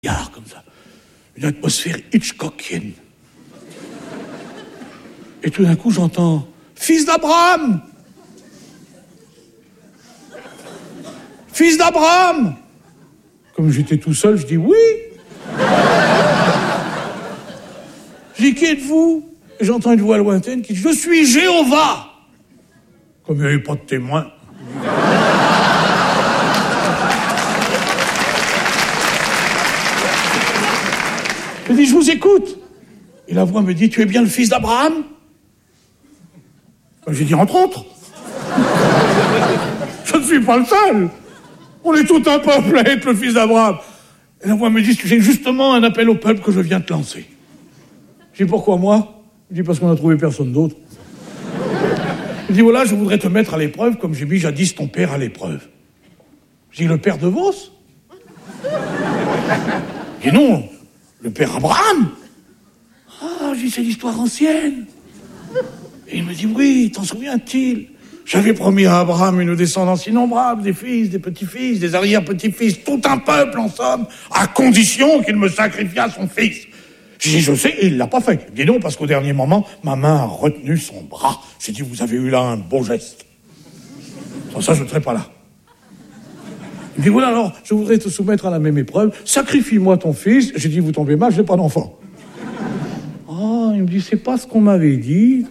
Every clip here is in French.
comme ça. Une atmosphère hitchcockienne. Et tout d'un coup, j'entends « Fils d'Abraham !»« Fils d'Abraham !» Comme j'étais tout seul, je dis « Oui !» Je dis « Qui êtes-vous ?» Et j'entends une voix lointaine qui dit « Je suis Jéhovah !» Comme il n'y avait pas de témoin. Je dis, je vous écoute. Et la voix me dit, tu es bien le fils d'Abraham? J'ai dit, entre autres. Je ne suis pas le seul. On est tout un peuple à être le fils d'Abraham. Et la voix me dit, j'ai justement un appel au peuple que je viens te lancer. Je dis, pourquoi moi? Je dis, parce qu'on n'a trouvé personne d'autre. Je dis, voilà, je voudrais te mettre à l'épreuve comme j'ai mis jadis ton père à l'épreuve. Je dis, le père de Vos? Je dis, non. Le père Abraham? Ah, j'ai dit, c'est l'histoire ancienne. Et il me dit, oui, t'en souviens-t-il? J'avais promis à Abraham une descendance innombrable, des fils, des petits-fils, des arrière-petits-fils, tout un peuple en somme, à condition qu'il me sacrifiât son fils. J'ai dit, je sais, et il l'a pas fait. Dis non, parce qu'au dernier moment, ma main a retenu son bras. J'ai dit, vous avez eu là un beau geste. Sans ça, je ne serais pas là. Il me dit, voilà, alors, je voudrais te soumettre à la même épreuve. Sacrifie-moi ton fils. J'ai dit, vous tombez mal, je n'ai pas d'enfant. Ah, il me dit, c'est pas ce qu'on m'avait dit.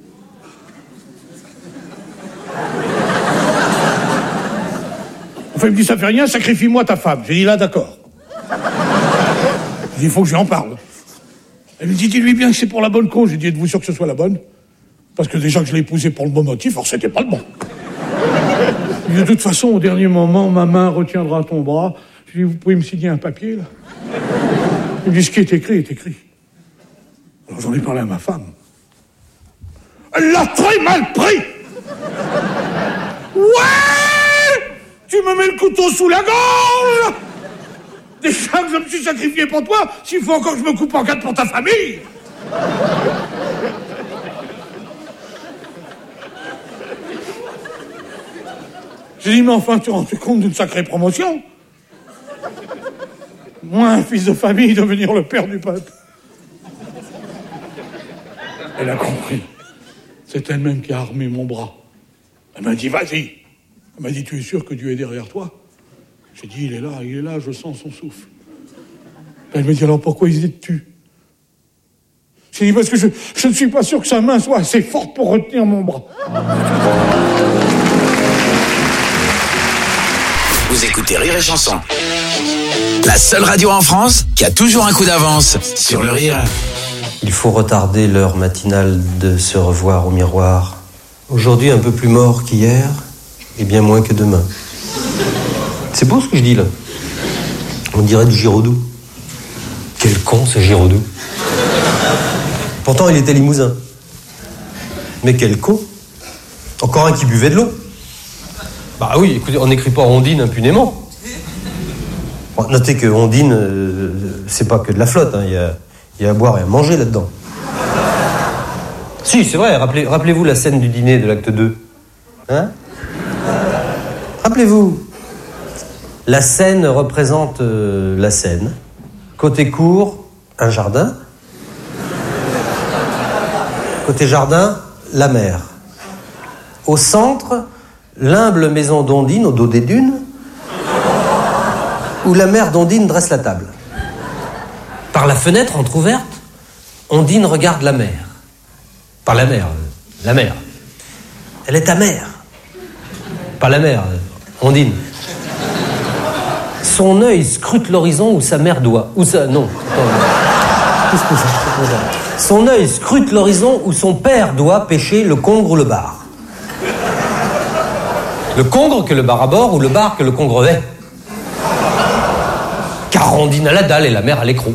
Enfin, il me dit, ça fait rien, sacrifie-moi ta femme. J'ai dit, là, d'accord. J'ai dit, il faut que je lui en parle. Elle me dit, dis-lui bien que c'est pour la bonne cause. J'ai dit, êtes-vous sûr que ce soit la bonne? Parce que déjà que je l'ai épousée pour le bon motif, alors c'était pas le bon. De toute façon, au dernier moment, ma main retiendra ton bras. Je lui dis, vous pouvez me signer un papier, là? Il me dit, ce qui est écrit est écrit. Alors j'en ai parlé à ma femme. Elle l'a très mal pris! Ouais! Tu me mets le couteau sous la gorge! Déjà que je me suis sacrifié pour toi, s'il faut encore que je me coupe en quatre pour ta famille! J'ai dit, mais enfin, tu te rends compte d'une sacrée promotion? Moi, un fils de famille, devenir le père du peuple. Elle a compris. C'est elle-même qui a armé mon bras. Elle m'a dit, vas-y. Elle m'a dit, tu es sûr que Dieu est derrière toi? J'ai dit, il est là, je sens son souffle. Elle me dit, alors pourquoi hésites-tu? J'ai dit, parce que je ne suis pas sûr que sa main soit assez forte pour retenir mon bras. Vous écoutez Rire et Chanson. La seule radio en France qui a toujours un coup d'avance sur le rire. Il faut retarder l'heure matinale de se revoir au miroir. Aujourd'hui un peu plus mort qu'hier et bien moins que demain. C'est beau ce que je dis là. On dirait du Giraudoux. Quel con ce Giraudoux. Pourtant il était limousin. Mais quel con. Encore un qui buvait de l'eau. Bah oui, écoutez, on n'écrit pas Ondine impunément. Bon, notez que Ondine, c'est pas que de la flotte, hein. Il y a à boire et à manger là-dedans. Si, c'est vrai, rappelez-vous la scène du dîner de l'acte 2. Hein? Rappelez-vous. La scène représente la Seine. Côté cour, un jardin. Côté jardin, la mer. Au centre, l'humble maison d'Ondine au dos des dunes, où la mère d'Ondine dresse la table. Par la fenêtre entrouverte, Ondine regarde la mer. Par la mer, la mer. Elle est amère. Pas la mer, Ondine. Son œil scrute l'horizon où sa mère doit. Où ça. Non. Qu'est-ce que c'est? Son œil scrute l'horizon où son père doit pêcher le congre ou le bar. Le congre que le bar à bord ou le bar que le congre est. Car Ondine à la dalle et la mère à l'écrou.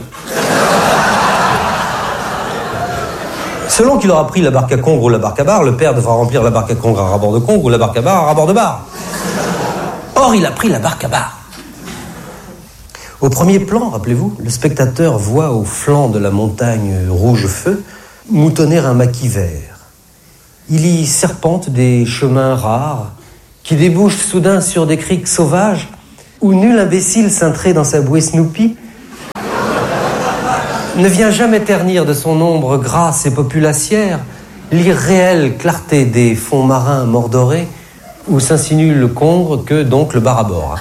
Selon qu'il aura pris la barque à congre ou la barque à bar, le père devra remplir la barque à congre à rabord de congre ou la barque à bar à rabord de bar. Or, il a pris la barque à bar. Au premier plan, rappelez-vous, le spectateur voit au flanc de la montagne rouge feu moutonner un maquis vert. Il y serpente des chemins rares qui débouchent soudain sur des criques sauvages où nul imbécile cintré dans sa bouée Snoopy ne vient jamais ternir de son ombre grasse et populacière l'irréelle clarté des fonds marins mordorés où s'insinue le congre que donc le bar à bord.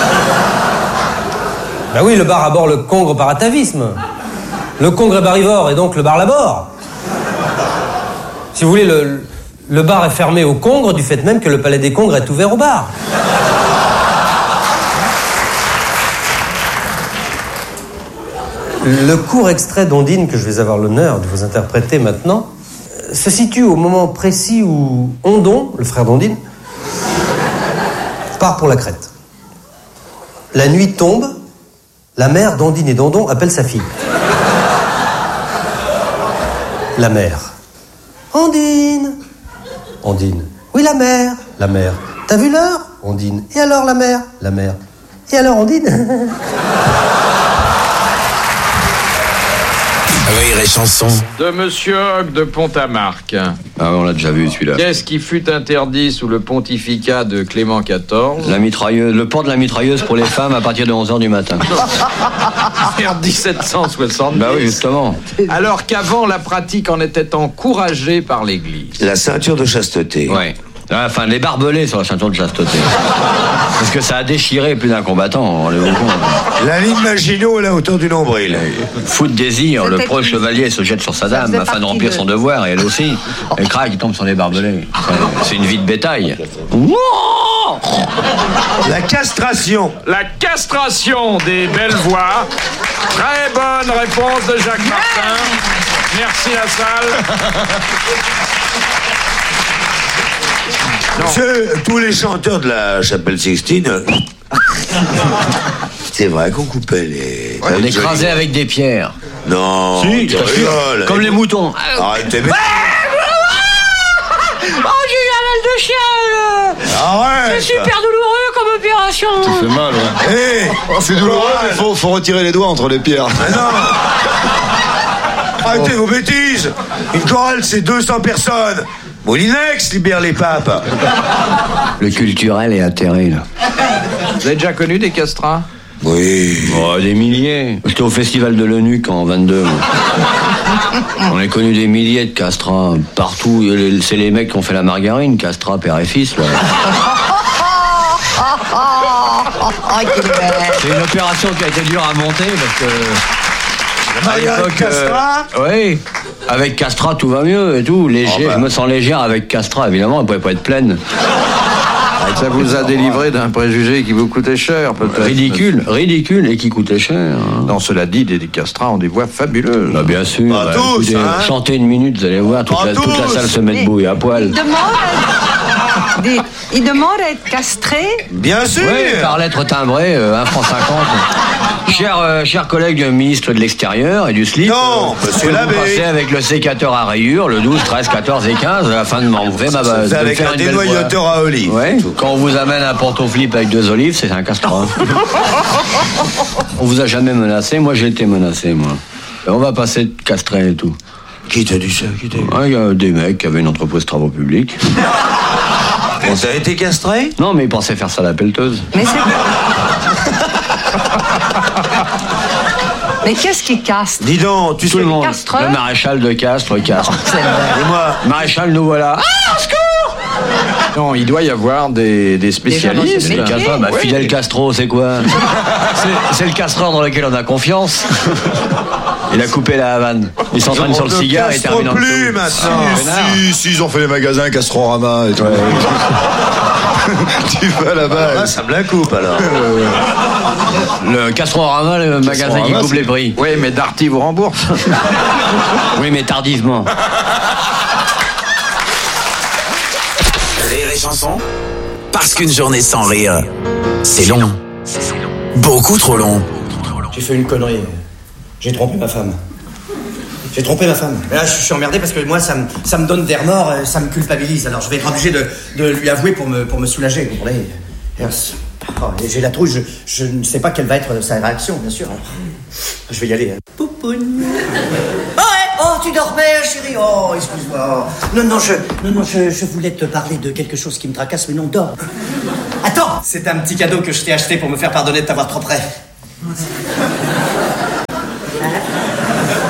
Ben oui, le bar à bord, le congre par atavisme. Le congre est barivore et donc le bar là-bord. Si vous voulez, le bar est fermé au congre du fait même que le palais des congres est ouvert au bar. Le court extrait d'Ondine que je vais avoir l'honneur de vous interpréter maintenant se situe au moment précis où Ondon, le frère d'Ondine, part pour la Crète. La nuit tombe, la mère d'Ondine et d'Ondon appelle sa fille. La mère. Ondine. Ondine. Oui, la mère. La mère. T'as vu l'heure? Ondine. Et alors la mère? La mère. Et alors Ondine? Rire et chanson. De Monsieur Hogg de Pont-à-Marc. Ah, on l'a déjà vu celui-là. Qu'est-ce qui fut interdit sous le pontificat de Clément XIV? La mitrailleuse, le port de la mitrailleuse pour les femmes à partir de 11h du matin. Vers 1770. Bah oui, justement. Alors qu'avant, la pratique en était encouragée par l'Église. La ceinture de chasteté. Ouais. Enfin, les barbelés sur la ceinture de chasteté. Parce que ça a déchiré plus d'un combattant, on est au compte. La ligne Maginot à la hauteur du nombril. Foot désir, le preux chevalier se jette sur sa dame afin de remplir son devoir, et elle aussi. Elle craque, il tombe sur les barbelés. C'est une vie de bétail. La castration. La castration des belles voix. Très bonne réponse de Jacques Martin. Merci la salle. Monsieur, tous les chanteurs de la chapelle Sixtine, c'est vrai qu'on coupait les... On écrasait avec des pierres. Non, Si, tu rigoles. comme les moutons. Arrêtez. Oh, j'ai eu un mal de chien, là. Arrête. C'est super douloureux comme opération. Ça fait mal, ouais. Hé, C'est douloureux, mais faut retirer les doigts entre les pierres. Ah non. Arrêtez vos bêtises. Une chorale, c'est 200 personnes. Moulinex libère les papes. Le culturel est atterré, là. Vous avez déjà connu des castrats? Oui. Oh, des milliers. J'étais au festival de l'Eunuque en 22. Moi. On a connu des milliers de castrats partout. C'est les mecs qui ont fait la margarine, castrats, père et fils, là. C'est une opération qui a été dure à monter parce que... À l'époque, Castrat oui. Avec Castrat, tout va mieux et tout. Léger, je me sens légère avec Castrat, évidemment. Elle pouvait pas être pleine. Ça vous a délivré d'un préjugé qui vous coûtait cher, peut-être. Ridicule et qui coûtait cher. Hein. Non, cela dit, des castrats ont des voix fabuleuses. Bah, bien sûr. Pas tous, écoutez, hein. Chantez une minute, vous allez voir, toute la salle se met debout et à poil. Il demande à être castré. Bien sûr. Oui, par lettre timbrée, 1,50 francs. Cher collègue ministre de l'Extérieur et du slip, Non, monsieur vous l'abbé. passez avec le sécateur à rayures, le 12, 13, 14 et 15, afin de m'enlever ma base. C'est avec un dénoyateur à olive. Ouais. Quand on vous amène un porto-flip avec 2 olives, c'est un castrat. On vous a jamais menacé, moi j'ai été menacé, moi. Et on va passer de castré et tout. Qui t'a dit ça? Il y a des mecs qui avaient une entreprise de travaux publics. On t'a été castré? Non, mais ils pensaient faire ça à la pelleteuse. Mais c'est... Mais qu'est-ce qui castre? Dis donc, tu Tout sais... le monde. Castreur. Le maréchal de Castres, Castres. Et moi, Maréchal, nous voilà. Non, il doit y avoir des spécialistes. Des gens dans ce métier. Castro, Oui. Fidel Castro, c'est quoi? C'est le castreur dans lequel on a confiance. Il a coupé la Havane. Il s'entraîne sur le on ne cigare et castre termine en plus dessous. maintenant. Si, ils ont fait les magasins Castrorama et tout. Tu vas là-bas. Ah, ça me la coupe alors. Le Castrorama, le magasin qui coupe les prix. Oui, mais Darty vous rembourse. Oui, mais tardivement. Rire et chanson. Parce qu'une journée sans rire, c'est long. Beaucoup trop long. J'ai fait une connerie. J'ai trompé ma femme. Et là, je suis emmerdé parce que moi, ça me donne des remords, ça me culpabilise. Alors, je vais être obligé de lui avouer pour me soulager, vous comprenez. Et j'ai la trouille, je ne sais pas quelle va être sa réaction, bien sûr. Alors, je vais y aller. Poupoune. Oh, tu dormais, chérie. Oh, excuse-moi. Non, je voulais te parler de quelque chose qui me tracasse, mais non, dors. Attends, c'est un petit cadeau que je t'ai acheté pour me faire pardonner de t'avoir trop près.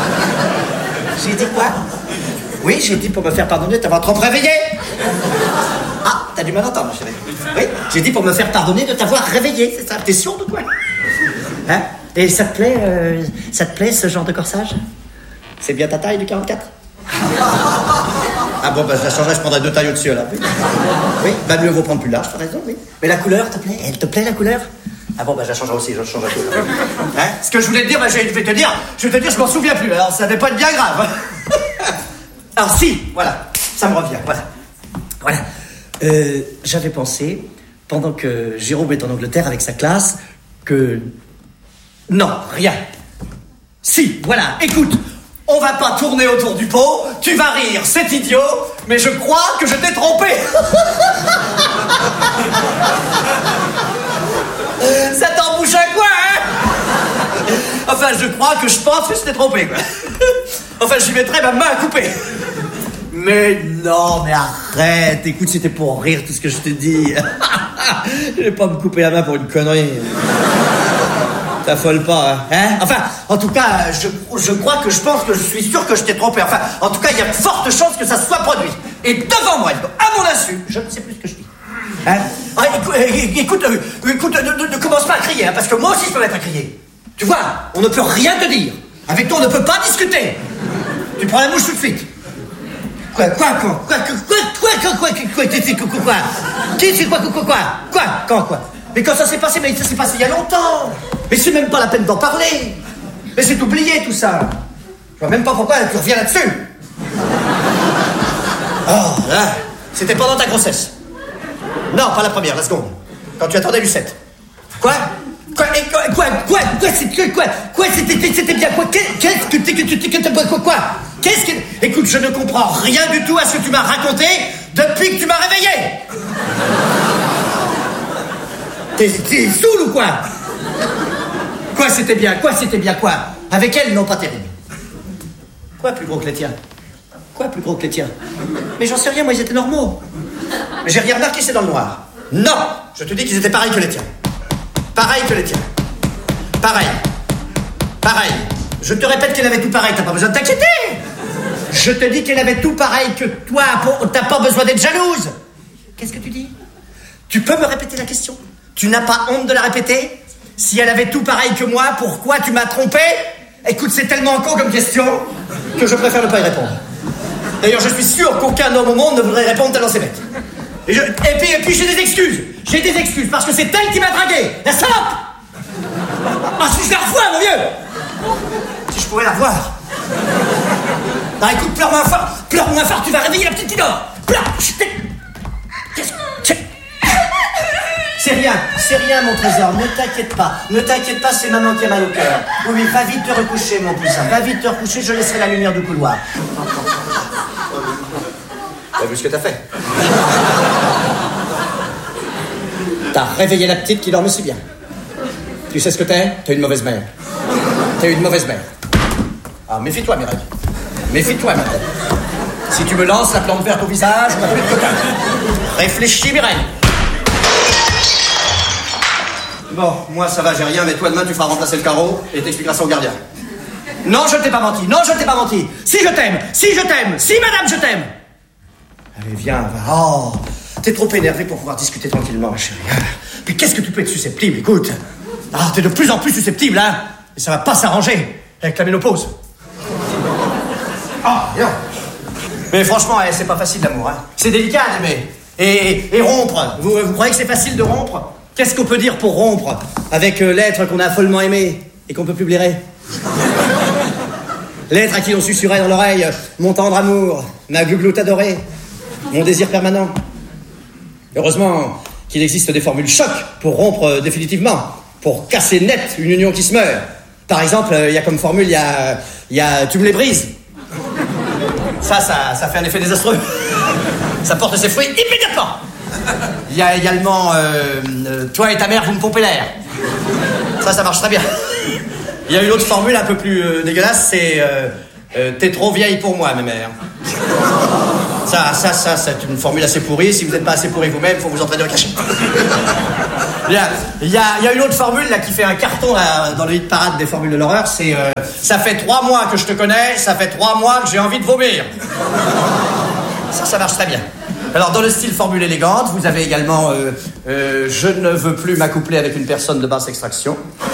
Oui, j'ai dit pour me faire pardonner de t'avoir trop réveillé. Ah, t'as du mal à entendre, chérie. Oui, j'ai dit pour me faire pardonner de t'avoir réveillé, c'est ça. T'es sourde ou quoi? Hein? Et ça te plaît ce genre de corsage? C'est bien ta taille du 44? Ah bon, bah je la changerai, je prendrai 2 tailles au-dessus, là. Oui, bah mieux vaut prendre plus large, t'as raison, oui. Mais la couleur, te plaît? Elle te plaît, la couleur? Ah bon, bah je la changerai aussi, je change la couleur. Hein? Ce que je voulais te dire, bah je vais te dire, je m'en souviens plus, alors ça devait pas être bien grave. Alors si, voilà, ça me revient, voilà. J'avais pensé, pendant que Jérôme est en Angleterre avec sa classe, que... Non, rien. Si, voilà, écoute, on va pas tourner autour du pot, tu vas rire, c'est idiot, mais je crois que je t'ai trompé. Ça t'embouche à quoi, hein? Enfin, je pense que je t'ai trompé, quoi. Enfin, j'y mettrai ma main à couper. Mais non, mais arrête, écoute, c'était pour rire tout ce que je te dis. Je vais pas me couper la main pour une connerie. T'affole pas, hein? Enfin, en tout cas, je crois que je pense que je suis sûr que je t'ai trompé. Enfin, en tout cas, il y a de fortes chances que ça se soit produit. Et devant moi, à mon insu, je ne sais plus ce que je dis. Hein? Ah, écoute, ne commence pas à crier, hein, parce que moi aussi je peux mettre à crier. Tu vois, on ne peut rien te dire. Avec toi, on ne peut pas discuter. Tu prends la mouche tout de suite. Quoi? Mais quand ça s'est passé, mais ça s'est passé il y a longtemps. Mais c'est même pas la peine d'en parler. Mais c'est oublié tout ça. Je vois même pas pourquoi tu reviens là-dessus. Oh là, c'était pendant ta grossesse. Non, pas la première, la seconde. Quand tu attendais Lucette. Quoi? C'était bien quoi? Qu'est-ce que... Écoute, je ne comprends rien du tout à ce que tu m'as raconté depuis que tu m'as réveillé. T'es saoul ou quoi? Quoi c'était bien? Avec elle, non, pas terrible. Quoi plus gros que les tiens? Mais j'en sais rien, moi ils étaient normaux. Mais j'ai rien remarqué, c'est dans le noir. Non, je te dis qu'ils étaient pareils que les tiens. Pareil. Je te répète qu'elle avait tout pareil, t'as pas besoin de t'inquiéter. Je te dis qu'elle avait tout pareil que toi, t'as pas besoin d'être jalouse. Qu'est-ce que tu dis? Tu peux me répéter la question? Tu n'as pas honte de la répéter? Si elle avait tout pareil que moi, pourquoi tu m'as trompé? Écoute, c'est tellement con comme question que je préfère ne pas y répondre. D'ailleurs, je suis sûr qu'aucun homme au monde ne voudrait répondre tellement c'est bête. Et puis j'ai des excuses. Parce que c'est elle qui m'a dragué. La salope. Ah, si je la revois, mon vieux. Si je pourrais la revoir. Ah, écoute, pleure-moi fort, tu vas réveiller la petite qui dort. Pleure. C'est rien, mon trésor, ne t'inquiète pas, c'est maman qui a mal au cœur. Oui, va vite te recoucher, mon poussin, je laisserai la lumière du couloir. T'as vu ce que t'as fait? T'as réveillé la petite qui dormait si bien. Tu sais ce que t'es? T'es une mauvaise mère. Ah, méfie-toi, Mireille. Méfie-toi, Mireille. Si tu me lances la plante verte au visage, on va plus de coquin. Réfléchis, Mireille. Bon, moi ça va, j'ai rien, mais toi demain tu feras remplacer le carreau et t'expliqueras ça au gardien. Non, je ne t'ai pas menti. Si madame, je t'aime. Allez, viens, va. Oh, t'es trop énervé pour pouvoir discuter tranquillement, ma chérie. Puis qu'est-ce que tu peux être susceptible, écoute. Ah, t'es de plus en plus susceptible, hein. Et ça va pas s'arranger avec la ménopause. Ah, bien. Mais franchement, c'est pas facile l'amour, hein. C'est délicat d'aimer. Et rompre, vous croyez que c'est facile de rompre? Qu'est-ce qu'on peut dire pour rompre avec l'être qu'on a follement aimé et qu'on peut plus blairer? L'être à qui on susurrait dans l'oreille mon tendre amour, ma gugloute adorée, mon désir permanent. Heureusement qu'il existe des formules choc pour rompre définitivement, pour casser net une union qui se meurt. Par exemple, il y a comme formule, il y a tu me les brises. Ça fait un effet désastreux. Ça porte ses fruits immédiatement. Il y a également toi et ta mère vous me pompez l'air. Ça marche très bien. Il y a une autre formule un peu plus dégueulasse, c'est t'es trop vieille pour moi, ma mère. Ça c'est une formule assez pourrie. Si vous n'êtes pas assez pourri vous-même, faut vous entraîner au cachet. Bien. Il y a une autre formule là qui fait un carton là, dans le hit parade des formules de l'horreur, c'est ça fait 3 mois que je te connais, ça fait 3 mois que j'ai envie de vomir. Ça marche très bien. Alors dans le style formule élégante, vous avez également je ne veux plus m'accoupler avec une personne de basse extraction.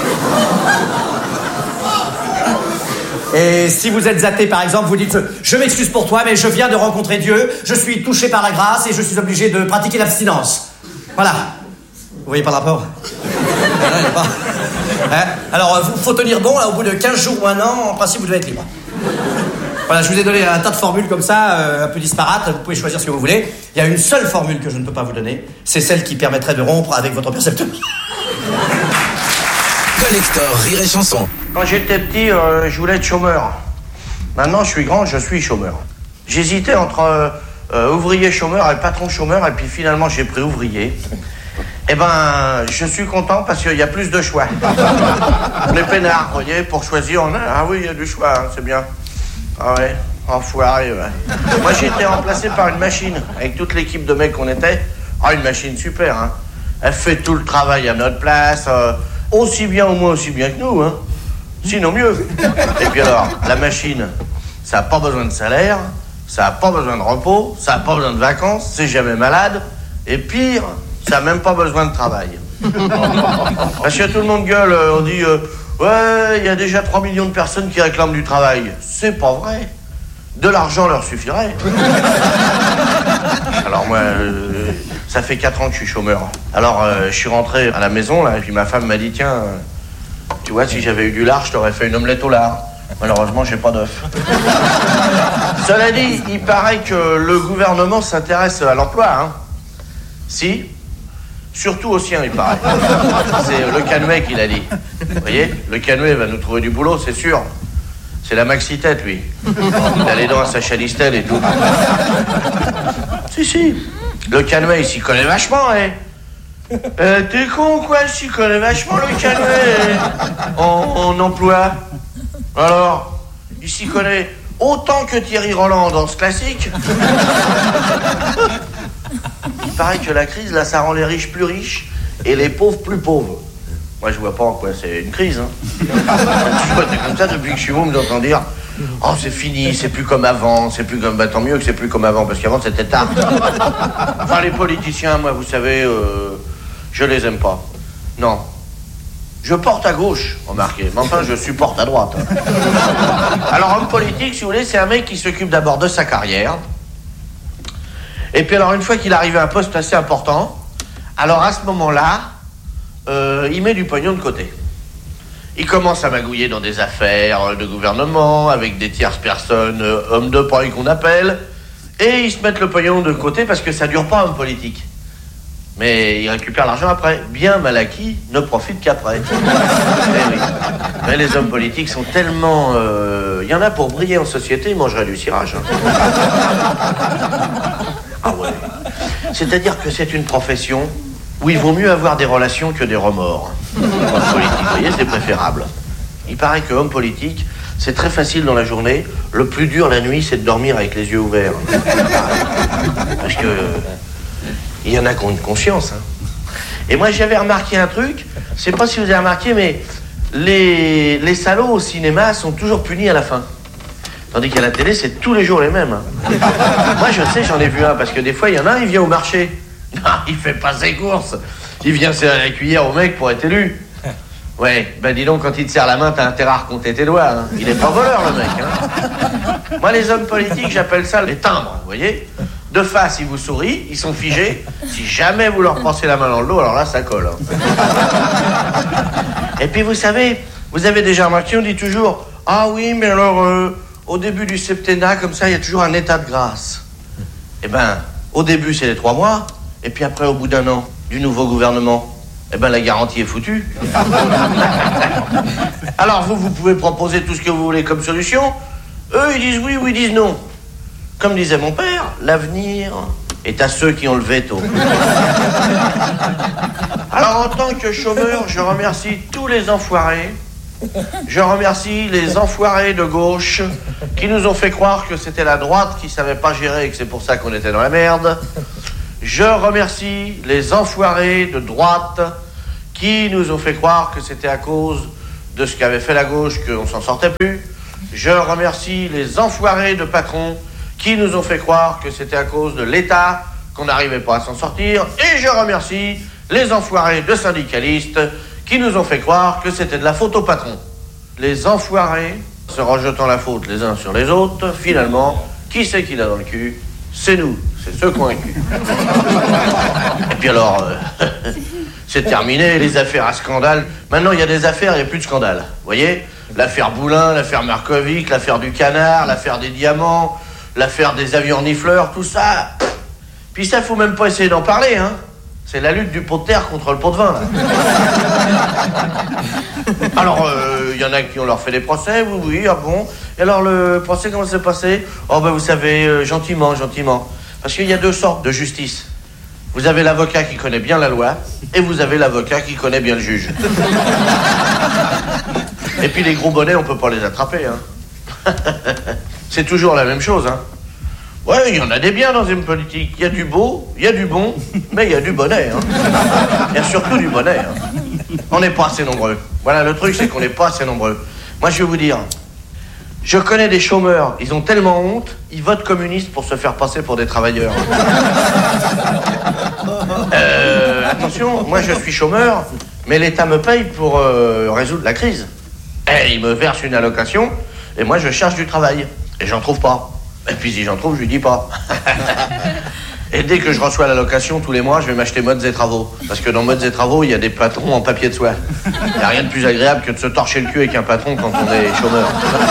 Et si vous êtes athée, par exemple, vous dites « Je m'excuse pour toi, mais je viens de rencontrer Dieu, je suis touché par la grâce et je suis obligé de pratiquer l'abstinence. » Voilà. Vous voyez pas le rapport? Hein? Alors, faut tenir bon, là, au bout de 15 jours ou 1 an, en principe, vous devez être libre. Voilà, je vous ai donné un tas de formules comme ça, un peu disparates, vous pouvez choisir ce que vous voulez. Il y a une seule formule que je ne peux pas vous donner, c'est celle qui permettrait de rompre avec votre percepteur. Collector Rire et Chanson. Quand j'étais petit, je voulais être chômeur. Maintenant, je suis grand, je suis chômeur. J'hésitais entre ouvrier chômeur et patron chômeur, et puis finalement, j'ai pris ouvrier. Eh ben, je suis content parce qu'il y a plus de choix. On est peinards, vous voyez, pour choisir, ah oui, il y a du choix, hein, c'est bien. Ah ouais, enfoiré, ouais. Moi, j'ai été remplacé par une machine, avec toute l'équipe de mecs qu'on était. Ah, une machine super, hein. Elle fait tout le travail à notre place, aussi bien, au moins aussi bien que nous, hein. Sinon mieux. Et puis alors, la machine, ça n'a pas besoin de salaire, ça n'a pas besoin de repos, ça n'a pas besoin de vacances, c'est jamais malade, et pire, ça n'a même pas besoin de travail. Parce que tout le monde gueule, on dit ouais, il y a déjà 3 millions de personnes qui réclament du travail. C'est pas vrai. De l'argent leur suffirait. Alors moi, ça fait 4 ans que je suis chômeur. Alors je suis rentré à la maison, là, et puis ma femme m'a dit, tiens, tu vois, si j'avais eu du lard, je t'aurais fait une omelette au lard. Malheureusement, j'ai pas d'œuf. Cela dit, il paraît que le gouvernement s'intéresse à l'emploi, hein. Si. Surtout au sien, il paraît. C'est Le Canuet qui l'a dit. Vous voyez, Le Canuet va nous trouver du boulot, c'est sûr. C'est la maxi-tête, lui. Il a les dents à sa chalistelle et tout. Si. Le Canuet, il s'y connaît vachement, hein. T'es con, quoi? Il s'y connaît vachement, le Canuet, en emploi. Alors, il s'y connaît autant que Thierry Roland dans ce classique. Il paraît que la crise, là, ça rend les riches plus riches et les pauvres plus pauvres. Moi, je vois pas en quoi c'est une crise, hein. C'est comme ça depuis que je suis môme, j'entends dire « Oh, c'est fini, c'est plus comme avant, c'est plus comme... » Bah, tant mieux que c'est plus comme avant, parce qu'avant, c'était tard. Enfin, les politiciens, moi, vous savez, je les aime pas. Non. Je porte à gauche, remarquez, mais enfin, je supporte à droite. Hein. Alors, homme politique, si vous voulez, c'est un mec qui s'occupe d'abord de sa carrière. Et puis alors, une fois qu'il arrive à un poste assez important, alors à ce moment-là, il met du pognon de côté. Il commence à magouiller dans des affaires de gouvernement, avec des tierces personnes, hommes de paille qu'on appelle, et ils se mettent le pognon de côté parce que ça dure pas, homme politique. Mais il récupère l'argent après. Bien mal acquis ne profite qu'après. Oui. Mais les hommes politiques sont tellement... Il y en a pour briller en société, ils mangeraient du cirage. Hein. Ah ouais. C'est-à-dire que c'est une profession où il vaut mieux avoir des relations que des remords. Homme politique, vous voyez, c'est préférable. Il paraît que homme politique, c'est très facile dans la journée. Le plus dur la nuit, c'est de dormir avec les yeux ouverts. Parce que... il y en a qui ont une conscience, hein. Et moi, j'avais remarqué un truc, je sais pas si vous avez remarqué, mais les salauds au cinéma sont toujours punis à la fin. Tandis qu'à la télé, c'est tous les jours les mêmes. Hein. Moi, je sais, j'en ai vu un, parce que des fois, il y en a un, il vient au marché. Non, il fait pas ses courses. Il vient serrer la cuillère au mec pour être élu. Ouais, ben dis donc, quand il te serre la main, t'as intérêt à recompter tes doigts. Hein. Il est pas voleur, le mec. Hein. Moi, les hommes politiques, j'appelle ça les timbres, vous voyez. De face, ils vous sourient, ils sont figés. Si jamais vous leur passez la main dans le dos, alors là, ça colle. Hein. Et puis, vous savez, vous avez déjà remarqué, on dit toujours « Ah oui, mais alors, au début du septennat, comme ça, il y a toujours un état de grâce. » Eh ben, au début, c'est les 3 mois. Et puis après, au bout d'1 an, du nouveau gouvernement, eh ben, la garantie est foutue. Alors, vous pouvez proposer tout ce que vous voulez comme solution. Eux, ils disent oui ou ils disent non. Comme disait mon père, l'avenir est à ceux qui ont le veto. Alors, en tant que chômeur, je remercie tous les enfoirés. Je remercie les enfoirés de gauche qui nous ont fait croire que c'était la droite qui savait pas gérer et que c'est pour ça qu'on était dans la merde. Je remercie les enfoirés de droite qui nous ont fait croire que c'était à cause de ce qu'avait fait la gauche qu'on s'en sortait plus. Je remercie les enfoirés de patrons qui nous ont fait croire que c'était à cause de l'État qu'on n'arrivait pas à s'en sortir. Et je remercie les enfoirés de syndicalistes qui nous ont fait croire que c'était de la faute au patron. Les enfoirés, se rejetant la faute les uns sur les autres, finalement, qui c'est qui l'a dans le cul? C'est nous, c'est ceux qui ont un cul. Et puis alors, c'est terminé, les affaires à scandale. Maintenant, il y a des affaires, il n'y a plus de scandale. Vous voyez? L'affaire Boulin, l'affaire Markovic, l'affaire du canard, l'affaire des diamants, l'affaire des avions renifleurs, tout ça. Puis ça, faut même pas essayer d'en parler, hein. C'est la lutte du pot de terre contre le pot de vin, là. Alors, il y en a qui ont leur fait des procès, oui, ah bon. Et alors, le procès, comment ça s'est passé? Oh, ben, vous savez, gentiment. Parce qu'il y a deux sortes de justice. Vous avez l'avocat qui connaît bien la loi, et vous avez l'avocat qui connaît bien le juge. Et puis les gros bonnets, on peut pas les attraper, hein. C'est toujours la même chose, hein. Ouais, il y en a des biens dans une politique. Il y a du beau, il y a du bon, mais il y a du bonnet, hein. Il y a surtout du bonnet, hein. On n'est pas assez nombreux. Voilà, le truc, c'est qu'on n'est pas assez nombreux. Moi, je vais vous dire, je connais des chômeurs, ils ont tellement honte, ils votent communistes pour se faire passer pour des travailleurs. Attention, moi je suis chômeur, mais l'État me paye pour résoudre la crise. Et il me verse une allocation, et moi je cherche du travail. Et j'en trouve pas. Et puis si j'en trouve, je lui dis pas. Et dès que je reçois l'allocation, tous les mois, je vais m'acheter Modes et Travaux. Parce que dans Modes et Travaux, il y a des patrons en papier de soie. Il n'y a rien de plus agréable que de se torcher le cul avec un patron quand on est chômeur.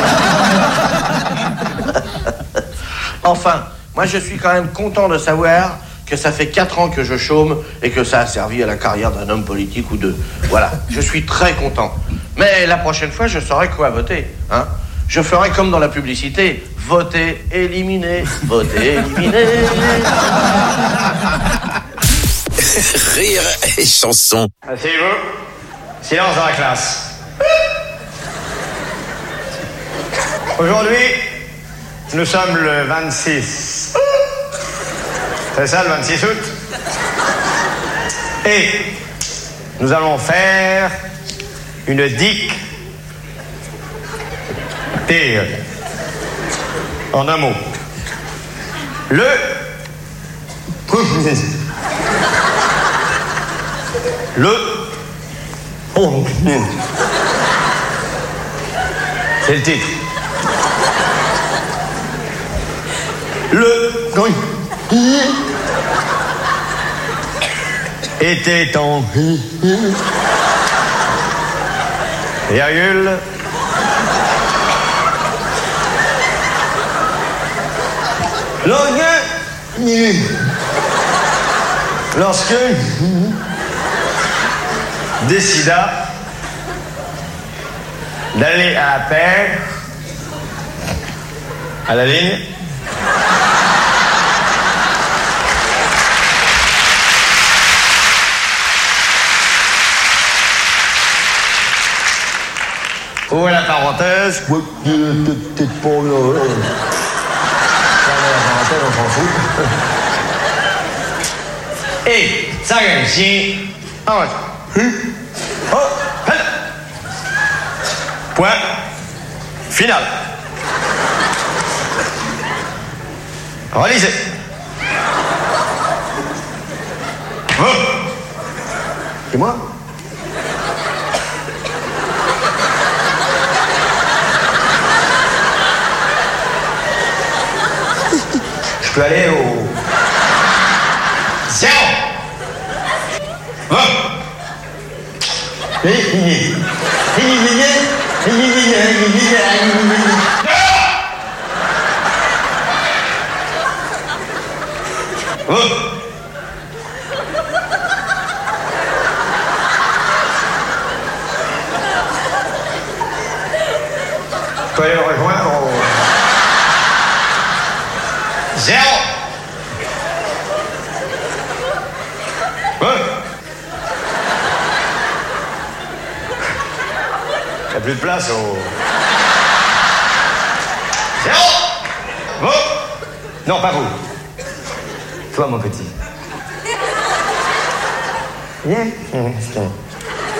Enfin, moi je suis quand même content de savoir que ça fait 4 ans que je chôme et que ça a servi à la carrière d'un homme politique ou deux. Voilà, je suis très content. Mais la prochaine fois, je saurai quoi voter, hein. Je ferai comme dans la publicité, voter, éliminer, voter, éliminer. Rire et chanson. Asseyez-vous. Silence dans la classe. Aujourd'hui, nous sommes le 26. C'est ça, le 26 août. Et nous allons faire une dictée. En un mot. Le... Oh. C'est le titre. Le... était en... virgule... lorsque décida d'aller à la paire à la ligne ouvrez la parenthèse. Peut-être pas là. On s'en fout. Et ça réussit. Ah ouais. Oh, point final. Relisez. Oh. C'est moi? Je peux aller au... 0. Oh. Oh. Je peux aller le rejoindre au... 0. Ouais. Il n'y a plus de place au... 0. Oh. Non, pas vous. Toi, mon petit. Viens.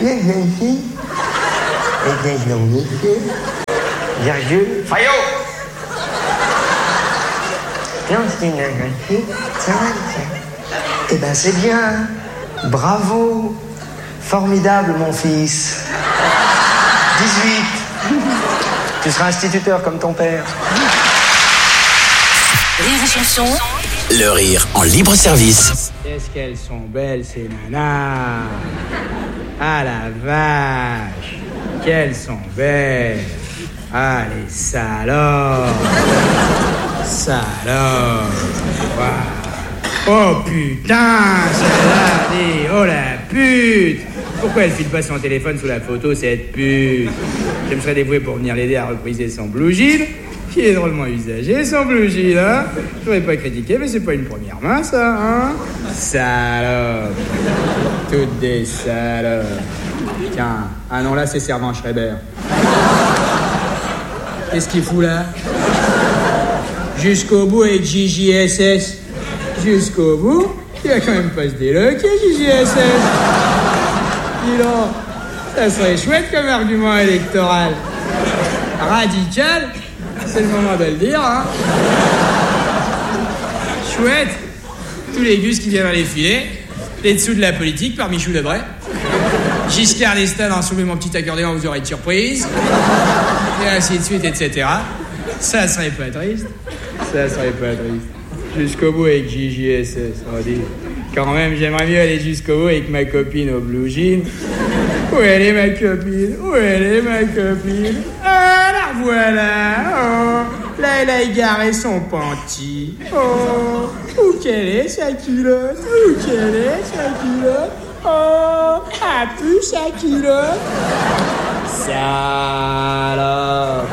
Virgule. Fayot! Eh ben c'est bien. Bravo. Formidable, mon fils. 18. Tu seras instituteur comme ton père. Rire et chanson. Le rire en libre service. Qu'est-ce qu'elles sont belles, ces nanas. Ah la vache. Qu'elles sont belles. Ah les salopes. Salopes. Wow. Oh putain, celle-là, dis, oh la pute. Pourquoi elle file pas son téléphone sous la photo, cette pute? Je me serais dévoué pour venir l'aider à repriser son blue jean, qui est drôlement usagé, son blue jean, hein. Je n'aurais pas critiqué, mais c'est pas une première main, ça, hein. Salope. Toutes des salopes. Tiens, ah non, là, c'est Servan Schreiber. Qu'est-ce qu'il fout, là? Jusqu'au bout avec JJSS. Jusqu'au bout, il a quand même pas se déloquer, JJSS. Dis donc, ça serait chouette comme argument électoral. Radical, c'est le moment de le dire, hein. Chouette, tous les gus qui viennent à les filer, les dessous de la politique par Michou Lebray. Giscard d'Estaing en soulever mon petit accordéon, vous aurez de surprise. Et ainsi de suite, etc. Ça serait pas triste. Ça serait pas triste. Jusqu'au bout avec JJSS, on dit. Quand même, j'aimerais mieux aller jusqu'au bout avec ma copine au blue jean. Où elle est ma copine? Où elle est ma copine? Ah, la voilà! Oh, là, elle a égaré son panty. Oh, où qu'elle est sa culotte? Où qu'elle est sa culotte? Oh, a pu sa culotte? Salope!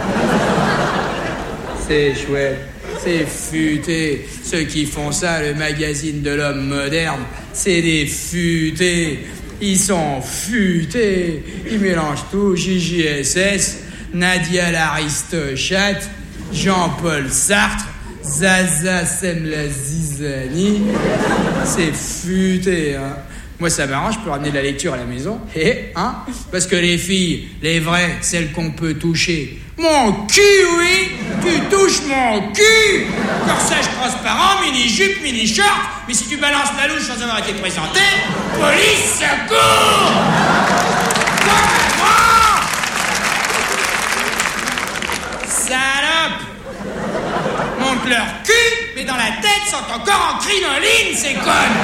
C'est chouette. C'est futé. Ceux qui font ça, le magazine de l'homme moderne, c'est des futés. Ils sont futés. Ils mélangent tout. JJSS, Nadia l'Aristochate, Jean-Paul Sartre, Zaza Semla Zizani. C'est futé, hein. Moi, ça m'arrange, je peux ramener de la lecture à la maison. Hein? Parce que les filles, les vraies, celles qu'on peut toucher. Mon cul, oui! Tu touches mon cul! Corsage transparent, mini-jupe, mini-short. Mais si tu balances la louche sans avoir été présenté, police, secours! Comment? Salope! Monte leur cul, mais dans la tête sont encore en crinoline, ces connes!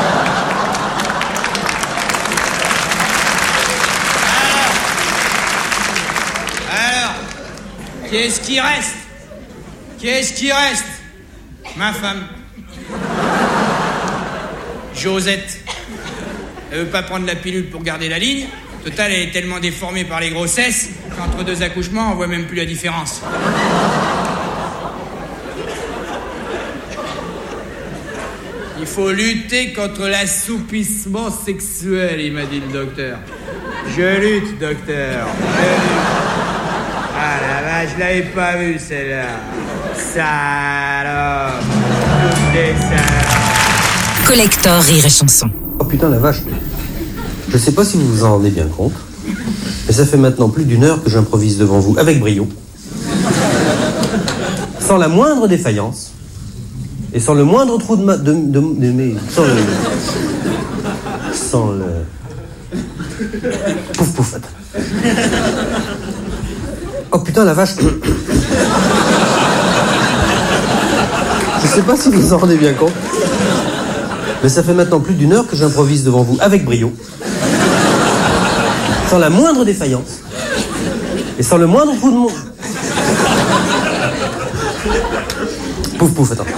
Alors, qu'est-ce qui reste? Qu'est-ce qui reste? Ma femme. Josette. Elle veut pas prendre la pilule pour garder la ligne. Total, elle est tellement déformée par les grossesses qu'entre deux accouchements, on voit même plus la différence. Il faut lutter contre l'assoupissement sexuel, il m'a dit le docteur. Je lutte, docteur. Je lutte. Ah la vache, je l'avais pas vue celle-là. Salope. Toutes des salopes. Collector Rire et Chanson. Oh putain la vache. Je sais pas si vous vous en rendez bien compte, mais ça fait maintenant plus d'1 heure que j'improvise devant vous avec brio. Sans la moindre défaillance. Et sans le moindre trou sans le... Pouf pouf, attends. Oh putain la vache. Je sais pas si vous vous en rendez bien compte, mais ça fait maintenant plus d'1 heure que j'improvise devant vous avec brio. Sans la moindre défaillance. Et sans le moindre trou de Pouf pouf, attends.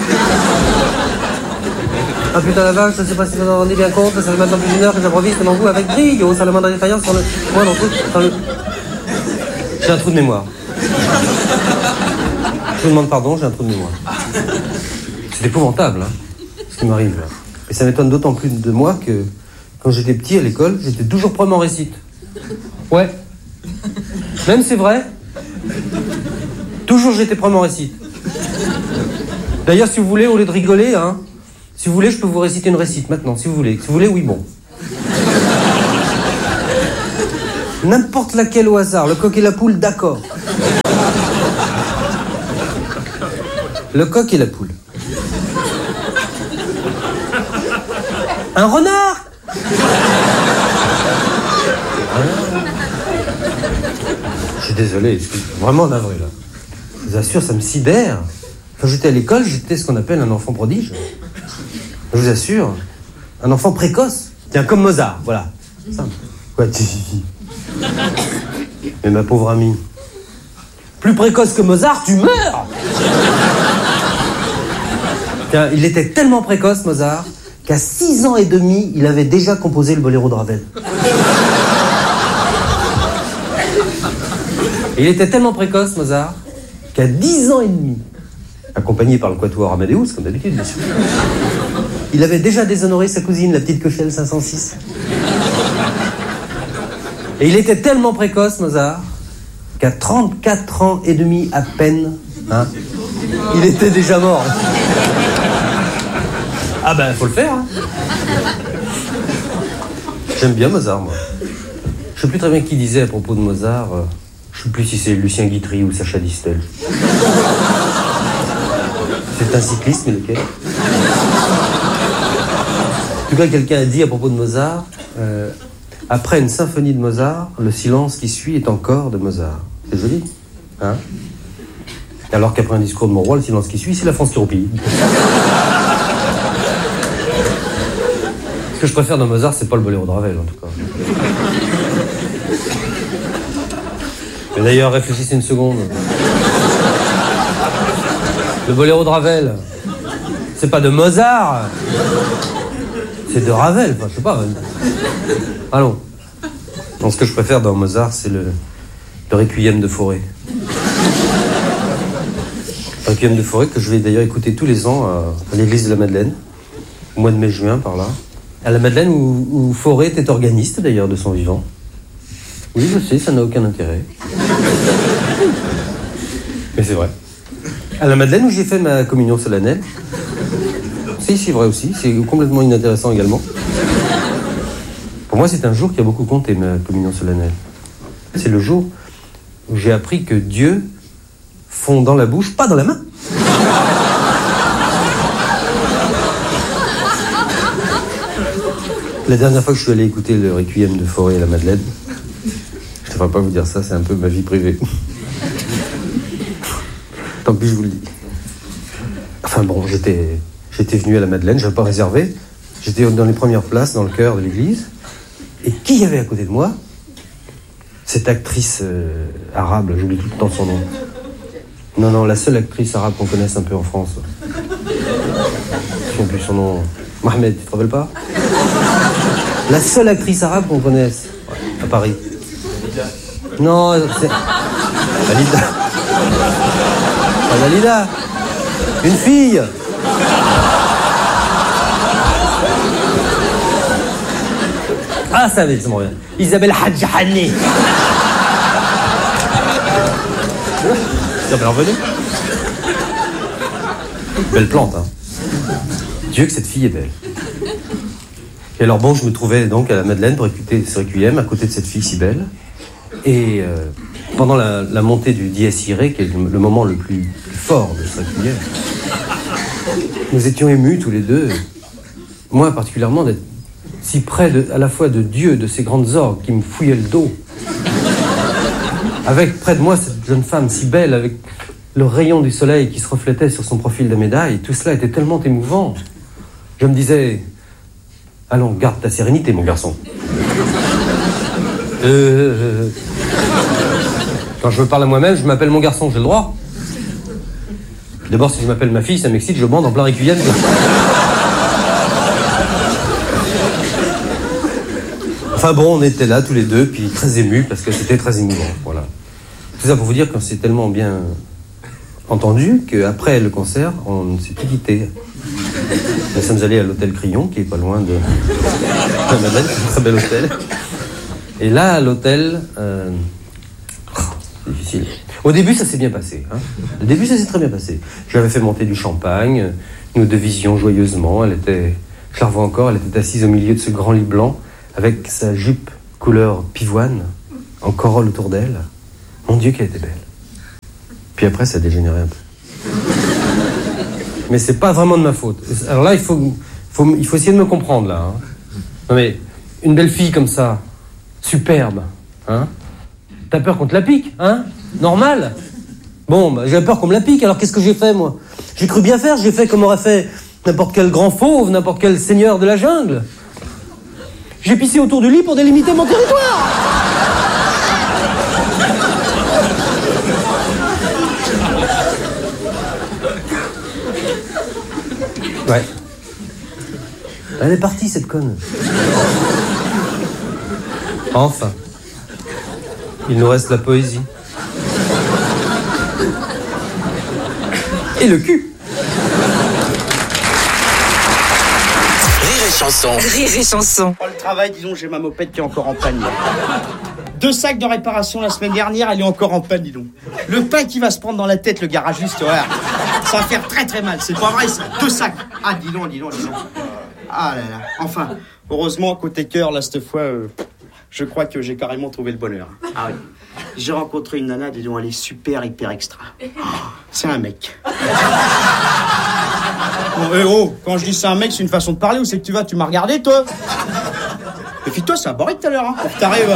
Ah putain la vache, je sais pas si vous en rendez bien compte, ça fait maintenant plus d'1 heure que j'improvise devant vous avec brio, sans le moindre défaillance, sans le moindre trou, sans le... J'ai un trou de mémoire. Je vous demande pardon, j'ai un trou de mémoire. C'est épouvantable, hein, ce qui m'arrive là. Et ça m'étonne d'autant plus de moi que quand j'étais petit à l'école, j'étais toujours premier en récite. Ouais. Même c'est vrai. Toujours j'étais premier en récite. D'ailleurs, si vous voulez, au lieu de rigoler, hein, si vous voulez, je peux vous réciter une récite maintenant, si vous voulez. Si vous voulez, oui, bon. N'importe laquelle au hasard. Le coq et la poule, d'accord. Le coq et la poule. Un renard. Je suis désolé, je suis vraiment navré là. Je vous assure, ça me sidère. Quand j'étais à l'école, j'étais ce qu'on appelle un enfant prodige. Je vous assure, un enfant précoce. Tiens, comme Mozart, voilà. Ça. Quoi, mais ma pauvre amie, plus précoce que Mozart, tu meurs. Tiens, il était tellement précoce, Mozart, qu'à 6 ans et demi, il avait déjà composé le boléro de Ravel. Et il était tellement précoce, Mozart, qu'à 10 ans et demi, accompagné par le quatuor Amadeus, comme d'habitude, bien sûr, il avait déjà déshonoré sa cousine, la petite Köchel 506. Et il était tellement précoce, Mozart, qu'à 34 ans et demi à peine, hein, il était déjà mort. Ah ben, faut le faire, hein. J'aime bien Mozart, moi. Je sais plus très bien qui disait à propos de Mozart, je sais plus si c'est Lucien Guitry ou Sacha Distel. C'est un cycliste, mais lequel ? En tout cas, quelqu'un a dit à propos de Mozart, après une symphonie de Mozart, le silence qui suit est encore de Mozart. C'est joli, hein ? Alors qu'après un discours de mon roi, le silence qui suit, c'est la France qui roupille. Ce que je préfère dans Mozart, c'est pas le boléro de Ravel, en tout cas. Mais d'ailleurs, réfléchissez une seconde. Le boléro de Ravel, c'est pas de Mozart, c'est de Ravel, enfin, je sais pas. Allons. Donc, ce que je préfère dans Mozart, c'est le Requiem de Fauré. Le Requiem de Fauré que je vais d'ailleurs écouter tous les ans à l'église de la Madeleine, au mois de mai-juin, par là. À la Madeleine, où Fauré était organiste, d'ailleurs, de son vivant. Oui, je sais, ça n'a aucun intérêt. Mais c'est vrai. À la Madeleine, où j'ai fait ma communion solennelle. C'est vrai aussi, c'est complètement inintéressant également. Pour moi, c'est un jour qui a beaucoup compté, ma communion solennelle. C'est le jour où j'ai appris que Dieu fond dans la bouche, pas dans la main. La dernière fois que je suis allé écouter le Requiem de Fauré à la Madeleine, je ne devrais pas vous dire ça, c'est un peu ma vie privée. Tant pis, je vous le dis. Enfin bon, j'étais venu à la Madeleine, je n'avais pas réservé. J'étais dans les premières places, dans le chœur de l'église. Et qui y avait à côté de moi ? Cette actrice arabe, j'oublie tout le temps son nom. Non, la seule actrice arabe qu'on connaisse un peu en France. Je ne sais plus son nom. Mohamed, tu te rappelles pas ? La seule actrice arabe qu'on connaisse à Paris. Non, c'est... Dalida. Pas Dalida. Une fille. Ah, ça va, ça me revient. Isabelle Hadjahani. Isabelle revenue. Belle plante, hein. Dieu que cette fille est belle. Et alors bon, je me trouvais donc à la Madeleine pour écouter ce requiem à côté de cette fille si belle. Et pendant la montée du Dies Irae, qui est le moment le plus fort de ce requiem, nous étions émus tous les deux. Moi particulièrement d'être si près à la fois de Dieu, de ces grandes orgues qui me fouillaient le dos. Avec près de moi cette jeune femme si belle, avec le rayon du soleil qui se reflétait sur son profil de médaille. Tout cela était tellement émouvant. Je me disais, allons, garde ta sérénité, mon garçon. Quand je me parle à moi-même, je m'appelle mon garçon, j'ai le droit. D'abord, si je m'appelle ma fille, ça m'excite, je bande en plein requiem. Enfin bon, on était là tous les deux, puis très émus, parce que c'était très émouvant, voilà. C'est ça pour vous dire qu'on s'est tellement bien entendu qu'après le concert, on ne s'est plus quitté. Nous sommes allés à l'hôtel Crillon, qui est pas loin de la Madeleine, c'est un très bel hôtel. Et là, à l'hôtel, c'est difficile. Au début, ça s'est bien passé. Hein. Au début, ça s'est très bien passé. Je lui avais fait monter du champagne, nous devisions joyeusement. Je la revois encore, elle était assise au milieu de ce grand lit blanc, avec sa jupe couleur pivoine, en corolle autour d'elle. Mon Dieu, qu'elle était belle. Puis après, ça a dégénéré un peu. Mais c'est pas vraiment de ma faute. Alors là, il faut essayer de me comprendre, là. Hein. Non mais, une belle fille comme ça, superbe, hein. T'as peur qu'on te la pique, hein? Normal. Bon, bah, j'ai peur qu'on me la pique, alors qu'est-ce que j'ai fait, moi? J'ai cru bien faire, j'ai fait comme aurait fait n'importe quel grand fauve, n'importe quel seigneur de la jungle. J'ai pissé autour du lit pour délimiter mon territoire. Ouais. Elle est partie, cette conne. Enfin. Il nous reste la poésie. Et le cul. Rire et chanson. Rire et chanson. Oh, le travail, disons, j'ai ma mopette qui est encore en panne. 2 sacs de réparation la semaine dernière, elle est encore en panne, dis donc. Le pain qui va se prendre dans la tête, le garagiste, ouais. Ça va faire très très mal, c'est pas vrai ça. 2 sacs. Ah, dis donc. Ah là là. Enfin, heureusement, côté cœur, là, cette fois, je crois que j'ai carrément trouvé le bonheur. Ah oui. J'ai rencontré une nana, dis donc, elle est super, hyper extra. C'est un mec. Bon, quand je dis c'est un mec, c'est une façon de parler. Où c'est que tu vas? Tu m'as regardé, toi? Et puis toi, ça a barré tout à l'heure, hein, pour que t'arrives.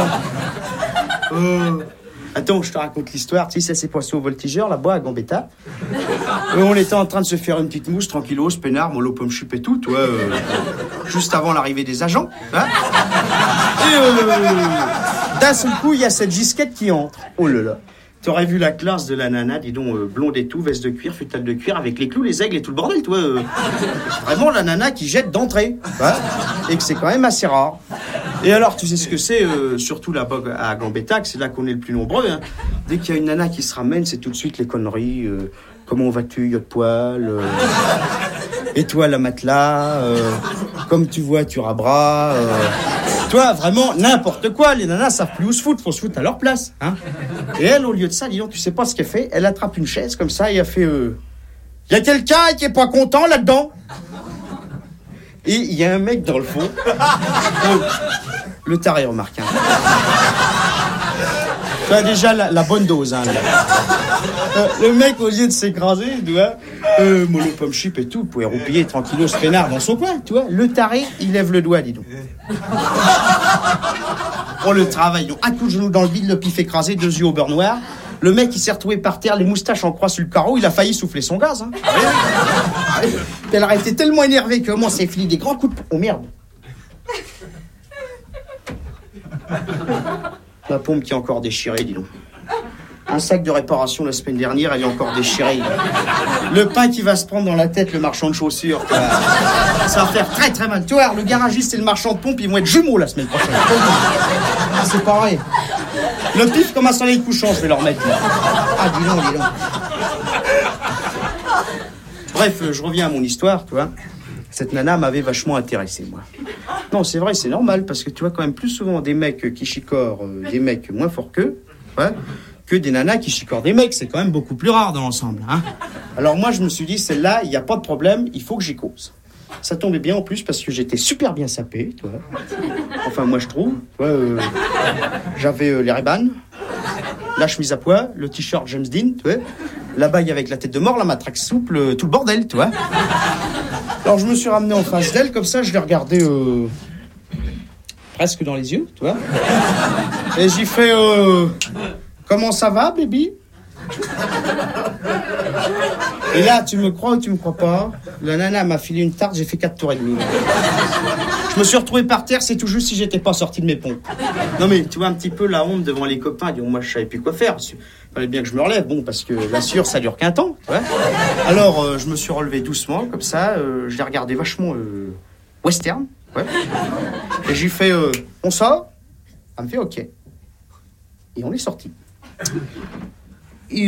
Attends, je te raconte l'histoire. Tu sais, ça s'est passé au Voltigeur, là-bas, à Gambetta. On était en train de se faire une petite mousse, tranquillos, peinard, mollo, pomme chup et tout, toi, juste avant l'arrivée des agents. Hein. Et d'un seul coup, il y a cette gisquette qui entre. Oh là là. T'aurais vu la classe de la nana, dis donc, blonde et tout, veste de cuir, futale de cuir, avec les clous, les aigles et tout le bordel, toi. Vraiment la nana qui jette d'entrée. Hein, et que c'est quand même assez rare. Et alors, tu sais ce que c'est, surtout là-bas à Gambetta, que c'est là qu'on est le plus nombreux. Hein. Dès qu'il y a une nana qui se ramène, c'est tout de suite les conneries. Comment vas-tu, y'a de poil et toi, la matelas comme tu vois, tu rabras toi, vraiment, n'importe quoi. Les nanas savent plus où se foutre, faut se foutre à leur place. Hein. Et elle, au lieu de ça, dis donc, tu sais pas ce qu'elle fait. Elle attrape une chaise comme ça et elle fait y a quelqu'un qui est pas content là-dedans? Et il y a un mec dans le fond. Le taré, remarque. Hein. Tu as déjà la bonne dose. Hein, le mec, au lieu de s'écraser, tu vois, mollo pomme chip et tout, pouvait roupiller tranquillos ce peinard dans son coin, tu vois. Le taré, il lève le doigt, dis donc. Oh, le travail. Un coup de genou dans le vide, le pif écrasé, 2 yeux au beurre noir. Le mec, il s'est retrouvé par terre, les moustaches en croix sur le carreau, il a failli souffler son gaz. Hein. Elle a été tellement énervée que moi, c'est fini des grands coups de... Oh merde. La pompe qui est encore déchirée, dis donc. Un sac de réparation la semaine dernière, elle est encore déchirée. Le pain qui va se prendre dans la tête, le marchand de chaussures. Ça va faire très très mal. Tu vois, le garagiste et le marchand de pompe, ils vont être jumeaux la semaine prochaine. C'est pareil. Le pif comme un soleil couchant, je vais leur mettre. Là. Ah, dis donc. Bref, je reviens à mon histoire, tu vois. Cette nana m'avait vachement intéressé, moi. Non, c'est vrai, c'est normal, parce que tu vois quand même plus souvent des mecs qui chicorent des mecs moins forts qu'eux, ouais, que des nanas qui chicorent des mecs. C'est quand même beaucoup plus rare dans l'ensemble. Hein. Alors moi, je me suis dit, celle-là, il n'y a pas de problème, il faut que j'y cause. Ça tombait bien en plus, parce que j'étais super bien sapé, tu vois. Enfin, moi, je trouve. Tu vois, j'avais les Ray-Ban, la chemise à pois, le t-shirt James Dean, tu vois, la bague avec la tête de mort, la matraque souple, tout le bordel, tu vois. Alors je me suis ramené en face d'elle, comme ça, je l'ai regardée presque dans les yeux, tu vois. Et j'ai fait comment ça va, baby? Et là, tu me crois ou tu me crois pas? La nana m'a filé une tarte, j'ai fait 4 tours et demi. Je me suis retrouvé par terre, c'est tout juste si j'étais pas sorti de mes pompes. Non mais, tu vois un petit peu la honte devant les copains, disons, moi je savais plus quoi faire. Il fallait bien que je me relève, bon, parce que la sueur, ça dure qu'un temps, tu vois. Alors, je me suis relevé doucement, comme ça, je l'ai regardé vachement western, ouais. Et j'ai fait, on sort? Elle me fait, ok. Et on est sorti. Et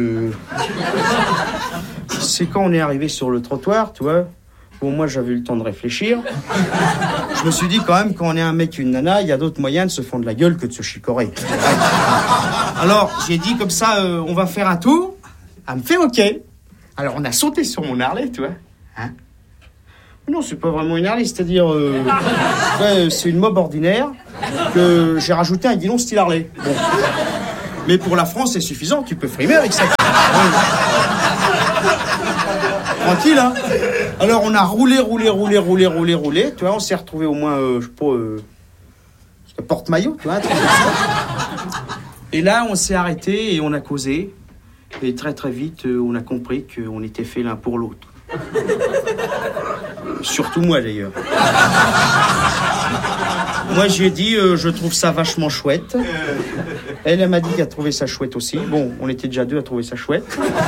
c'est quand on est arrivé sur le trottoir, tu vois. Bon, moi, j'avais eu le temps de réfléchir. Je me suis dit, quand même, quand on est un mec et une nana, il y a d'autres moyens de se fendre la gueule que de se chicorer. Alors, j'ai dit comme ça, on va faire un tour. Elle me fait OK. Alors, on a sauté sur mon Harley, tu vois. Hein, Non, c'est pas vraiment une Harley, c'est-à-dire... ouais, c'est une mob ordinaire que j'ai rajouté un guidon style Harley. Bon. Mais pour la France, c'est suffisant, tu peux frimer avec ça. Tranquille, hein. Alors, on a roulé, tu vois, on s'est retrouvé au moins, je sais pas, porte-maillot, tu vois, un truc comme ça. Et là, on s'est arrêté et on a causé. Et très très vite, on a compris qu'on était fait l'un pour l'autre. Surtout moi, d'ailleurs. Moi, j'ai dit, je trouve ça vachement chouette. Elle m'a dit qu'elle trouvait ça chouette aussi. Bon, on était déjà deux à trouver ça chouette.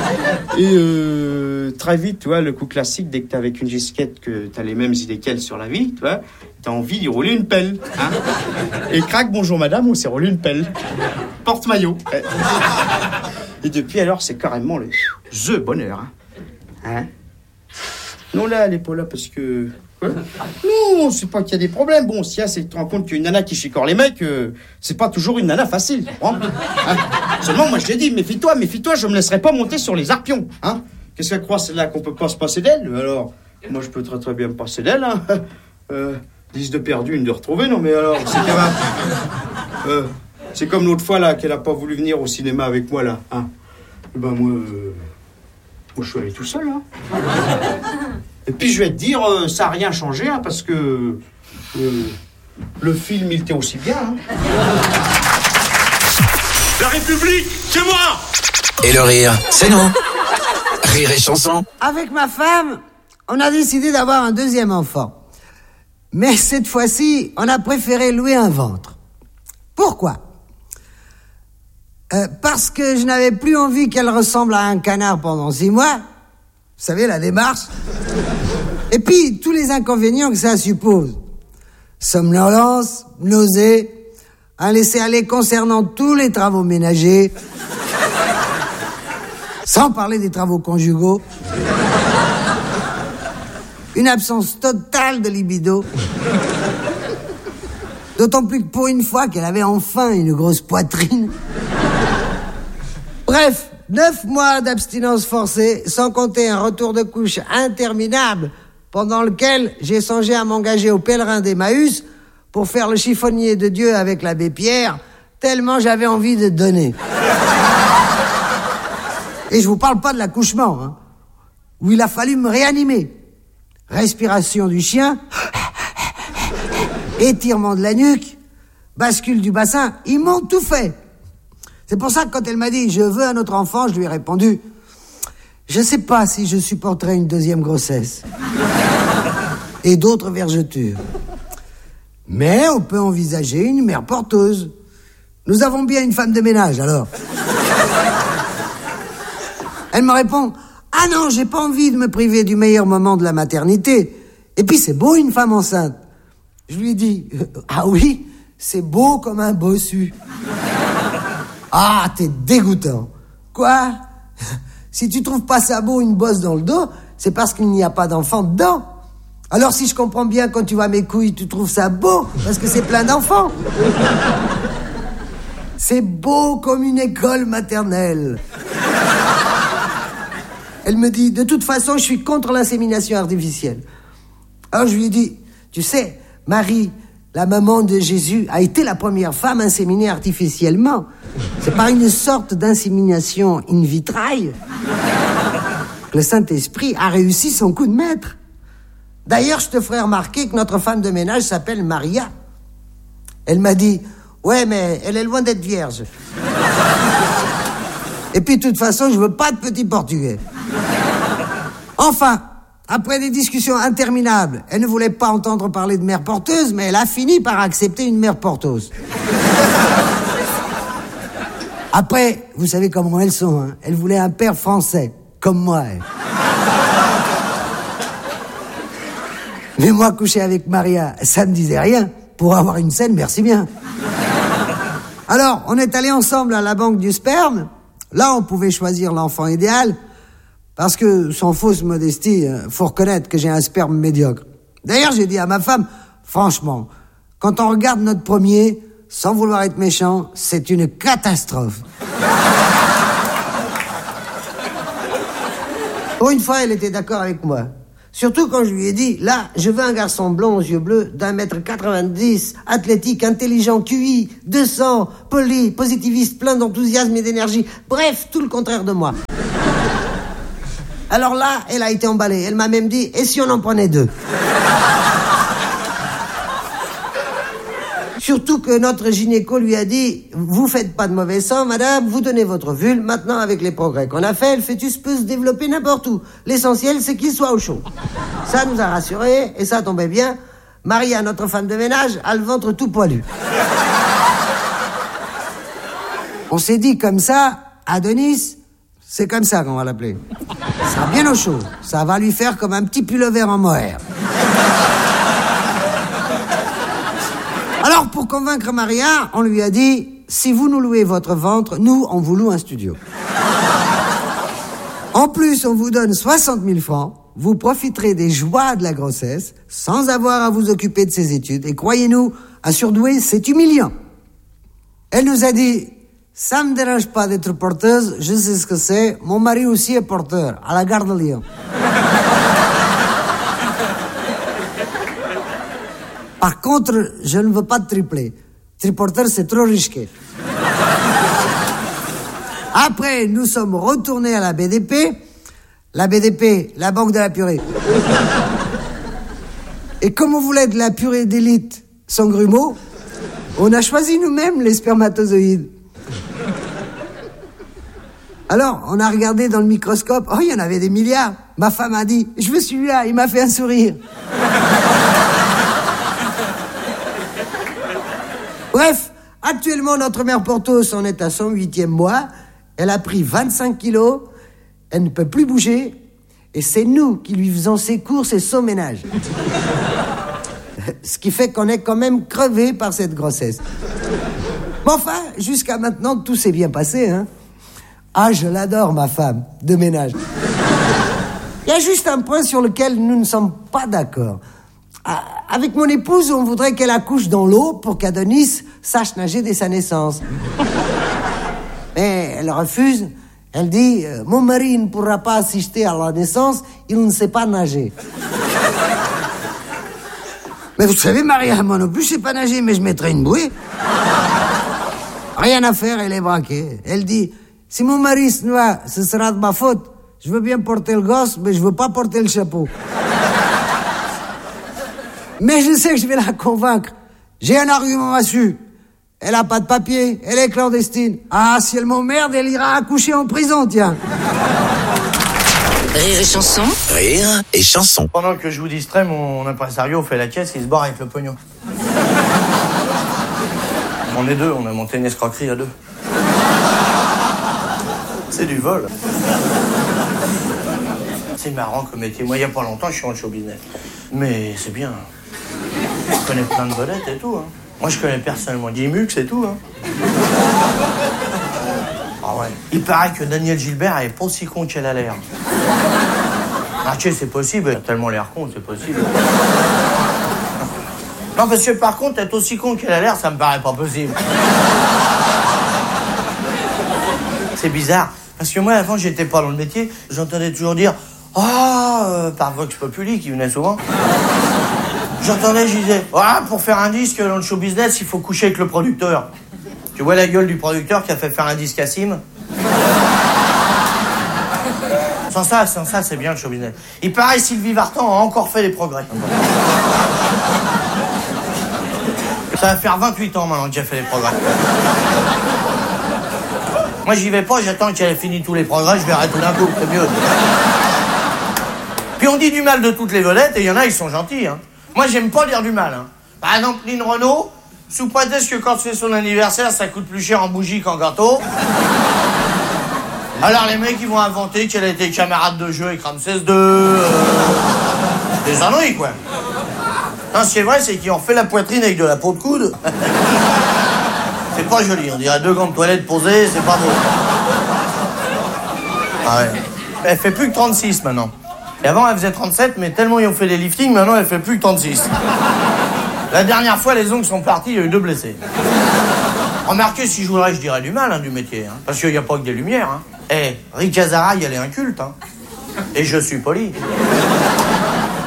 Et très vite, tu vois, le coup classique, dès que t'es avec une gisquette, que t'as les mêmes idées qu'elle sur la vie, tu vois, t'as envie d'y rouler une pelle. Hein. Et crac, bonjour madame, on s'est roulé une pelle. Porte-maillot. Et depuis alors, c'est carrément le bonheur. Hein. Non, là, elle est pas là parce que... Non, c'est pas qu'il y a des problèmes. Bon, si c'est que tu te rends compte qu'une nana qui chicore les mecs, c'est pas toujours une nana facile. Hein. Seulement, moi, je l'ai dit, méfie-toi, je me laisserai pas monter sur les arpions. Hein. Qu'est-ce qu'elle croit, celle-là, qu'on peut pas se passer d'elle? Alors, moi, je peux très très bien me passer d'elle. Hein. 10 de perdu, une de retrouvée. Non, mais alors, c'est quand même... c'est comme l'autre fois, là, qu'elle a pas voulu venir au cinéma avec moi, là. Hein. Et ben, moi, je suis allé tout seul, hein. Et puis je vais te dire, ça n'a rien changé, hein, parce que le film, il était aussi bien. Hein. La République, c'est moi! Et le rire, c'est nous. Rire et chanson. Avec ma femme, on a décidé d'avoir un deuxième enfant. Mais cette fois-ci, on a préféré louer un ventre. Pourquoi? Parce que je n'avais plus envie qu'elle ressemble à un canard pendant 6 mois. Vous savez, la démarche. Et puis, tous les inconvénients que ça suppose. Somnolence, nausée, un laisser-aller concernant tous les travaux ménagers, sans parler des travaux conjugaux, une absence totale de libido, d'autant plus que pour une fois qu'elle avait enfin une grosse poitrine. Bref, 9 mois d'abstinence forcée, sans compter un retour de couche interminable, pendant lequel j'ai songé à m'engager au pèlerin d'Emmaüs pour faire le chiffonnier de Dieu avec l'abbé Pierre, tellement j'avais envie de donner. Et je vous parle pas de l'accouchement, hein, où il a fallu me réanimer. Respiration du chien, étirement de la nuque, bascule du bassin, ils m'ont tout fait. C'est pour ça que quand elle m'a dit « je veux un autre enfant », je lui ai répondu « je sais pas si je supporterai une deuxième grossesse et d'autres vergetures. Mais on peut envisager une mère porteuse. Nous avons bien une femme de ménage, alors. » Elle me répond « ah non, j'ai pas envie de me priver du meilleur moment de la maternité. Et puis c'est beau une femme enceinte. » Je lui ai dit « ah oui, c'est beau comme un bossu. » Ah, t'es dégoûtant. Quoi? Si tu trouves pas ça beau une bosse dans le dos, c'est parce qu'il n'y a pas d'enfant dedans. Alors si je comprends bien, quand tu vois mes couilles, tu trouves ça beau, parce que c'est plein d'enfants. C'est beau comme une école maternelle. Elle me dit, de toute façon, je suis contre l'insémination artificielle. Alors je lui ai dit, tu sais, Marie, la maman de Jésus, a été la première femme inséminée artificiellement. C'est par une sorte d'insémination in vitrae que le Saint-Esprit a réussi son coup de maître. D'ailleurs, je te ferai remarquer que notre femme de ménage s'appelle Maria. Elle m'a dit, ouais, mais elle est loin d'être vierge. Et puis, de toute façon, je veux pas de petits portugais. Enfin, après des discussions interminables, elle ne voulait pas entendre parler de mère porteuse, mais elle a fini par accepter une mère porteuse. Après, vous savez comment elles sont, hein. Elle voulait un père français, comme moi. Elle. Mais moi, coucher avec Maria, ça ne disait rien. Pour avoir une scène, merci bien. Alors, on est allés ensemble à la banque du sperme. Là, on pouvait choisir l'enfant idéal. Parce que, sans fausse modestie, faut reconnaître que j'ai un sperme médiocre. D'ailleurs, j'ai dit à ma femme, franchement, quand on regarde notre premier, sans vouloir être méchant, c'est une catastrophe. Pour une fois, elle était d'accord avec moi. Surtout quand je lui ai dit, là, je veux un garçon blond aux yeux bleus, d'1m90, athlétique, intelligent, QI, 200, poli, positiviste, plein d'enthousiasme et d'énergie. Bref, tout le contraire de moi. Alors là, elle a été emballée. Elle m'a même dit, et si on en prenait 2? Surtout que notre gynéco lui a dit, vous faites pas de mauvais sang, madame, vous donnez votre vulve. Maintenant, avec les progrès qu'on a fait, le fœtus peut se développer n'importe où. L'essentiel, c'est qu'il soit au chaud. Ça nous a rassurés, et ça tombait bien. Maria, notre femme de ménage, a le ventre tout poilu. On s'est dit comme ça, Adonis, c'est comme ça qu'on va l'appeler. Ça sera bien au chaud. Ça va lui faire comme un petit pullover en mohair. Alors, pour convaincre Maria, on lui a dit, si vous nous louez votre ventre, nous, on vous loue un studio. En plus, on vous donne 60 000 francs, vous profiterez des joies de la grossesse, sans avoir à vous occuper de ses études. Et croyez-nous, un surdoué, c'est humiliant. Elle nous a dit, ça me dérange pas d'être porteuse, je sais ce que c'est, mon mari aussi est porteur, à la gare de Lyon. Par contre, je ne veux pas de triplé. Triporteur, c'est trop risqué. Après, nous sommes retournés à la BDP. La BDP, la banque de la purée. Et comme on voulait de la purée d'élite sans grumeaux, on a choisi nous-mêmes les spermatozoïdes. Alors, on a regardé dans le microscope. Oh, il y en avait des milliards. Ma femme a dit, je veux celui-là, il m'a fait un sourire. Bref, actuellement, notre mère Porthos en est à son 8e mois. Elle a pris 25 kilos. Elle ne peut plus bouger. Et c'est nous qui lui faisons ses courses et son ménage. Ce qui fait qu'on est quand même crevé par cette grossesse. Mais enfin, jusqu'à maintenant, tout s'est bien passé, hein. Ah, je l'adore, ma femme de ménage. Il y a juste un point sur lequel nous ne sommes pas d'accord. Avec mon épouse, on voudrait qu'elle accouche dans l'eau pour qu'Adonis sache nager dès sa naissance. Mais elle refuse. Elle dit, mon mari ne pourra pas assister à la naissance, il ne sait pas nager. Mais vous savez, Maria, moi non plus, je sais pas nager, mais je mettrai une bouée. Rien à faire, elle est braquée. Elle dit, si mon mari se noie, ce sera de ma faute. Je veux bien porter le gosse, mais je veux pas porter le chapeau. Mais je sais que je vais la convaincre. J'ai un argument massue. Elle a pas de papier, elle est clandestine. Ah, si elle m'emmerde, elle ira accoucher en prison, tiens. Rire et chanson. Rire et chanson. Pendant que je vous distrais, mon impresario fait la caisse, il se barre avec le pognon. On est deux, on a monté une escroquerie à deux. C'est du vol. C'est marrant comme métier. Moi, il y a pas longtemps, je suis en show business. Mais c'est bien. Je connais plein de vedettes et tout, hein. Moi, je connais personnellement Guimux et tout, hein. Ah ouais. Il paraît que Daniel Gilbert est pas aussi con qu'elle a l'air. Ah, tu sais, c'est possible. Elle a tellement l'air con, c'est possible. Non, parce que par contre, être aussi con qu'elle a l'air, ça me paraît pas possible. C'est bizarre. Parce que moi, avant, j'étais pas dans le métier. J'entendais toujours dire par Vox Populi, qui venait souvent. J'entendais, je disais, pour faire un disque dans le show business, il faut coucher avec le producteur. Tu vois la gueule du producteur qui a fait faire un disque à Sim? Sans ça, c'est bien le show business. Il paraît, Sylvie Vartan a encore fait des progrès. Ça va faire 28 ans maintenant que j'ai fait des progrès. Moi, j'y vais pas, j'attends qu'elle ait fini tous les progrès, je verrai tout d'un coup, c'est mieux. Puis on dit du mal de toutes les vedettes, et il y en a, ils sont gentils, hein. Moi, j'aime pas dire du mal, hein. Par exemple, Lynn Renaud, sous prétexte que quand c'est son anniversaire, ça coûte plus cher en bougie qu'en gâteau. Alors les mecs, ils vont inventer qu'elle a été camarade de jeu avec Ramsès II. Des ennuis, quoi. Non, ce qui est vrai, c'est qu'ils ont fait la poitrine avec de la peau de coude. C'est pas joli, on dirait deux gants de toilette posés, c'est pas beau. Ah ouais. Elle fait plus que 36 maintenant. Et avant, elle faisait 37, mais tellement ils ont fait des liftings, maintenant elle fait plus que 36. La dernière fois, les ongles sont partis, il y a eu 2 blessés. Remarquez, si je voudrais, je dirais du mal, hein, du métier, hein, parce qu'il n'y a pas que des lumières, hein. Rika Zaraï, elle est inculte, hein. Et je suis poli.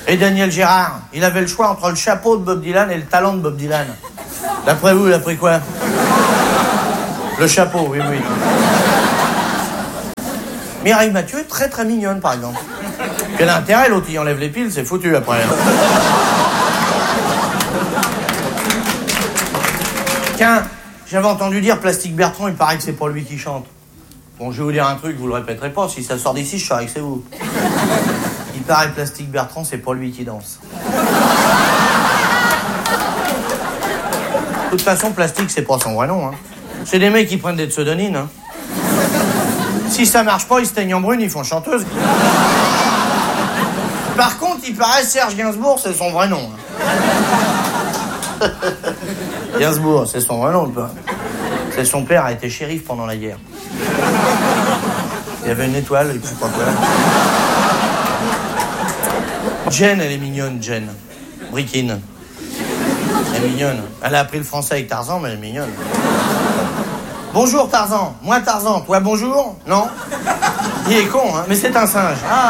Et Daniel Gérard, il avait le choix entre le chapeau de Bob Dylan et le talent de Bob Dylan. D'après vous, il a pris quoi? Le chapeau, oui, oui. Mireille Mathieu est très très mignonne, par exemple. Quel intérêt, l'autre, il enlève les piles, c'est foutu après. Tiens, j'avais entendu dire Plastique Bertrand, il paraît que c'est pas lui qui chante. Bon, je vais vous dire un truc, vous le répéterez pas, si ça sort d'ici, je saurais que c'est vous. Il paraît Plastique Bertrand, c'est pas lui qui danse. De toute façon, Plastique, c'est pas son vrai nom, hein. C'est des mecs qui prennent des pseudonymes, hein. Si ça marche pas, ils se teignent en brune, ils font chanteuse. Par contre, il paraît Serge Gainsbourg, c'est son vrai nom. Hein. Gainsbourg, c'est son vrai nom, pas. C'est son père a été shérif pendant la guerre. Il y avait une étoile, et puis pas quoi. Jen, elle est mignonne, Jen. Brikin. Elle est mignonne. Elle a appris le français avec Tarzan, mais elle est mignonne. Bonjour Tarzan. Moi Tarzan. Toi bonjour? Non? Il est con, hein, mais c'est un singe. Ah.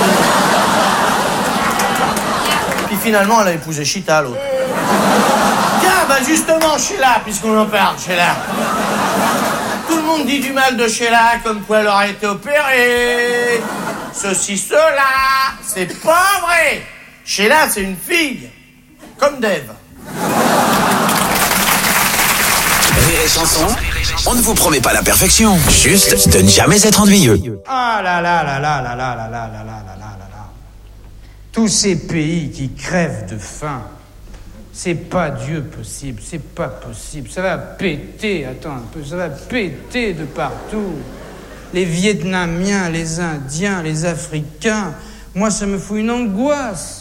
Puis finalement, elle a épousé Chita, l'autre. Tiens, bah justement, Sheila, puisqu'on en parle, Sheila. Tout le monde dit du mal de Sheila, comme quoi elle aurait été opérée. Ceci, cela. C'est pas vrai. Sheila, c'est une fille. Comme Dave. Rire et chanson, on ne vous promet pas la perfection, juste de ne jamais être ennuyeux. Ah là là là là là là là là là là là là là. Tous ces pays qui crèvent de faim, c'est pas Dieu possible, c'est pas possible. Ça va péter, attends un peu, ça va péter de partout. Les Vietnamiens, les Indiens, les Africains, moi ça me fout une angoisse.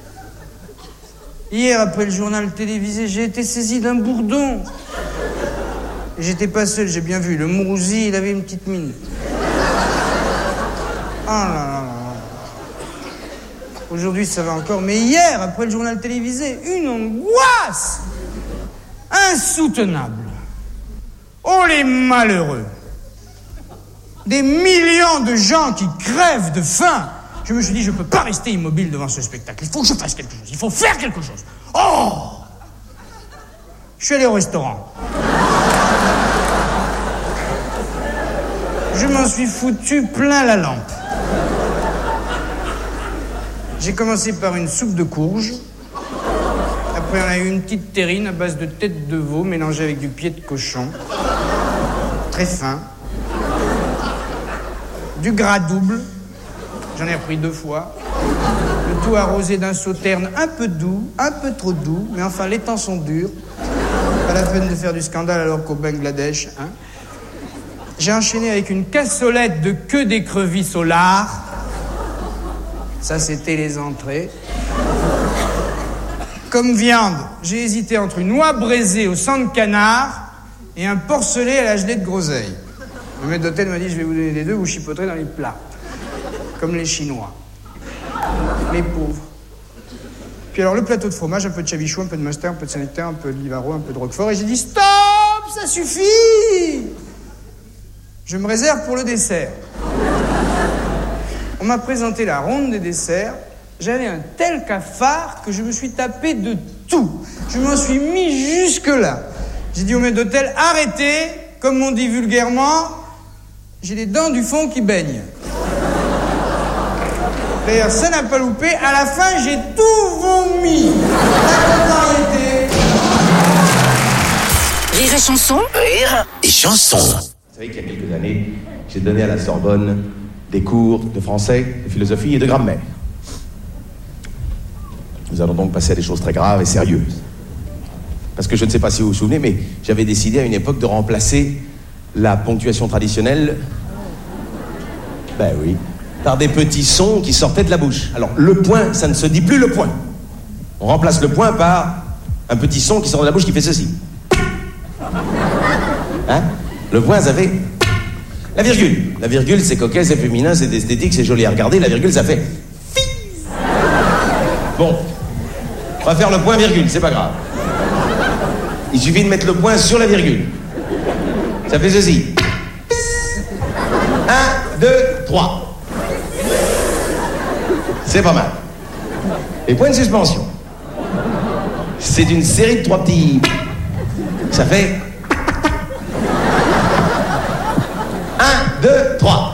Hier, après le journal télévisé, j'ai été saisi d'un bourdon. Et j'étais pas seul, j'ai bien vu. Le Mourouzi, il avait une petite mine. Ah là là là. Aujourd'hui, ça va encore. Mais hier, après le journal télévisé, une angoisse insoutenable. Oh, les malheureux. Des millions de gens qui crèvent de faim. Je me suis dit, je peux pas rester immobile devant ce spectacle. Il faut que je fasse quelque chose. Il faut faire quelque chose. Oh! Je suis allé au restaurant. Je m'en suis foutu plein la lampe. J'ai commencé par une soupe de courge. Après, on a eu une petite terrine à base de tête de veau mélangée avec du pied de cochon. Très fin. Du gras double. J'en ai repris 2 fois. Le tout arrosé d'un sauterne un peu doux, un peu trop doux, mais enfin, les temps sont durs. Pas la peine de faire du scandale alors qu'au Bangladesh, hein. J'ai enchaîné avec une cassolette de queue d'écrevisse au lard. Ça, c'était les entrées. Comme viande, j'ai hésité entre une oie braisée au sang de canard et un porcelet à la gelée de groseille. Le maître d'hôtel m'a dit, je vais vous donner les deux, vous chipoterez dans les plats. Comme les Chinois. Les pauvres. Puis alors, le plateau de fromage, un peu de chavichou, un peu de mustard, un peu de Saint-Nectaire, un peu de Livaro, un peu de Roquefort. Et j'ai dit, stop, ça suffit. Je me réserve pour le dessert. On m'a présenté la ronde des desserts. J'avais un tel cafard que je me suis tapé de tout. Je m'en suis mis jusque-là. J'ai dit au maître d'hôtel, arrêtez. Comme on dit vulgairement, j'ai les dents du fond qui baignent. D'ailleurs, ça n'a pas loupé. À la fin, j'ai tout vomi. La contrariété. Rire et chanson. Rire et chanson. Vous savez qu'il y a quelques années, j'ai donné à la Sorbonne des cours de français, de philosophie et de grammaire. Nous allons donc passer à des choses très graves et sérieuses. Parce que je ne sais pas si vous vous souvenez, mais j'avais décidé à une époque de remplacer la ponctuation traditionnelle, ben oui, par des petits sons qui sortaient de la bouche. Alors, le point, ça ne se dit plus le point. On remplace le point par un petit son qui sort de la bouche qui fait ceci. Hein? Le point, ça fait... La virgule. La virgule, c'est coquet, c'est féminin, c'est esthétique, c'est joli à regarder. La virgule, ça fait... Bon. On va faire le point virgule, c'est pas grave. Il suffit de mettre le point sur la virgule. Ça fait ceci. 1, 2, 3. C'est pas mal. Et point de suspension. C'est une série de 3 petits... Ça fait... 1, 2, 3.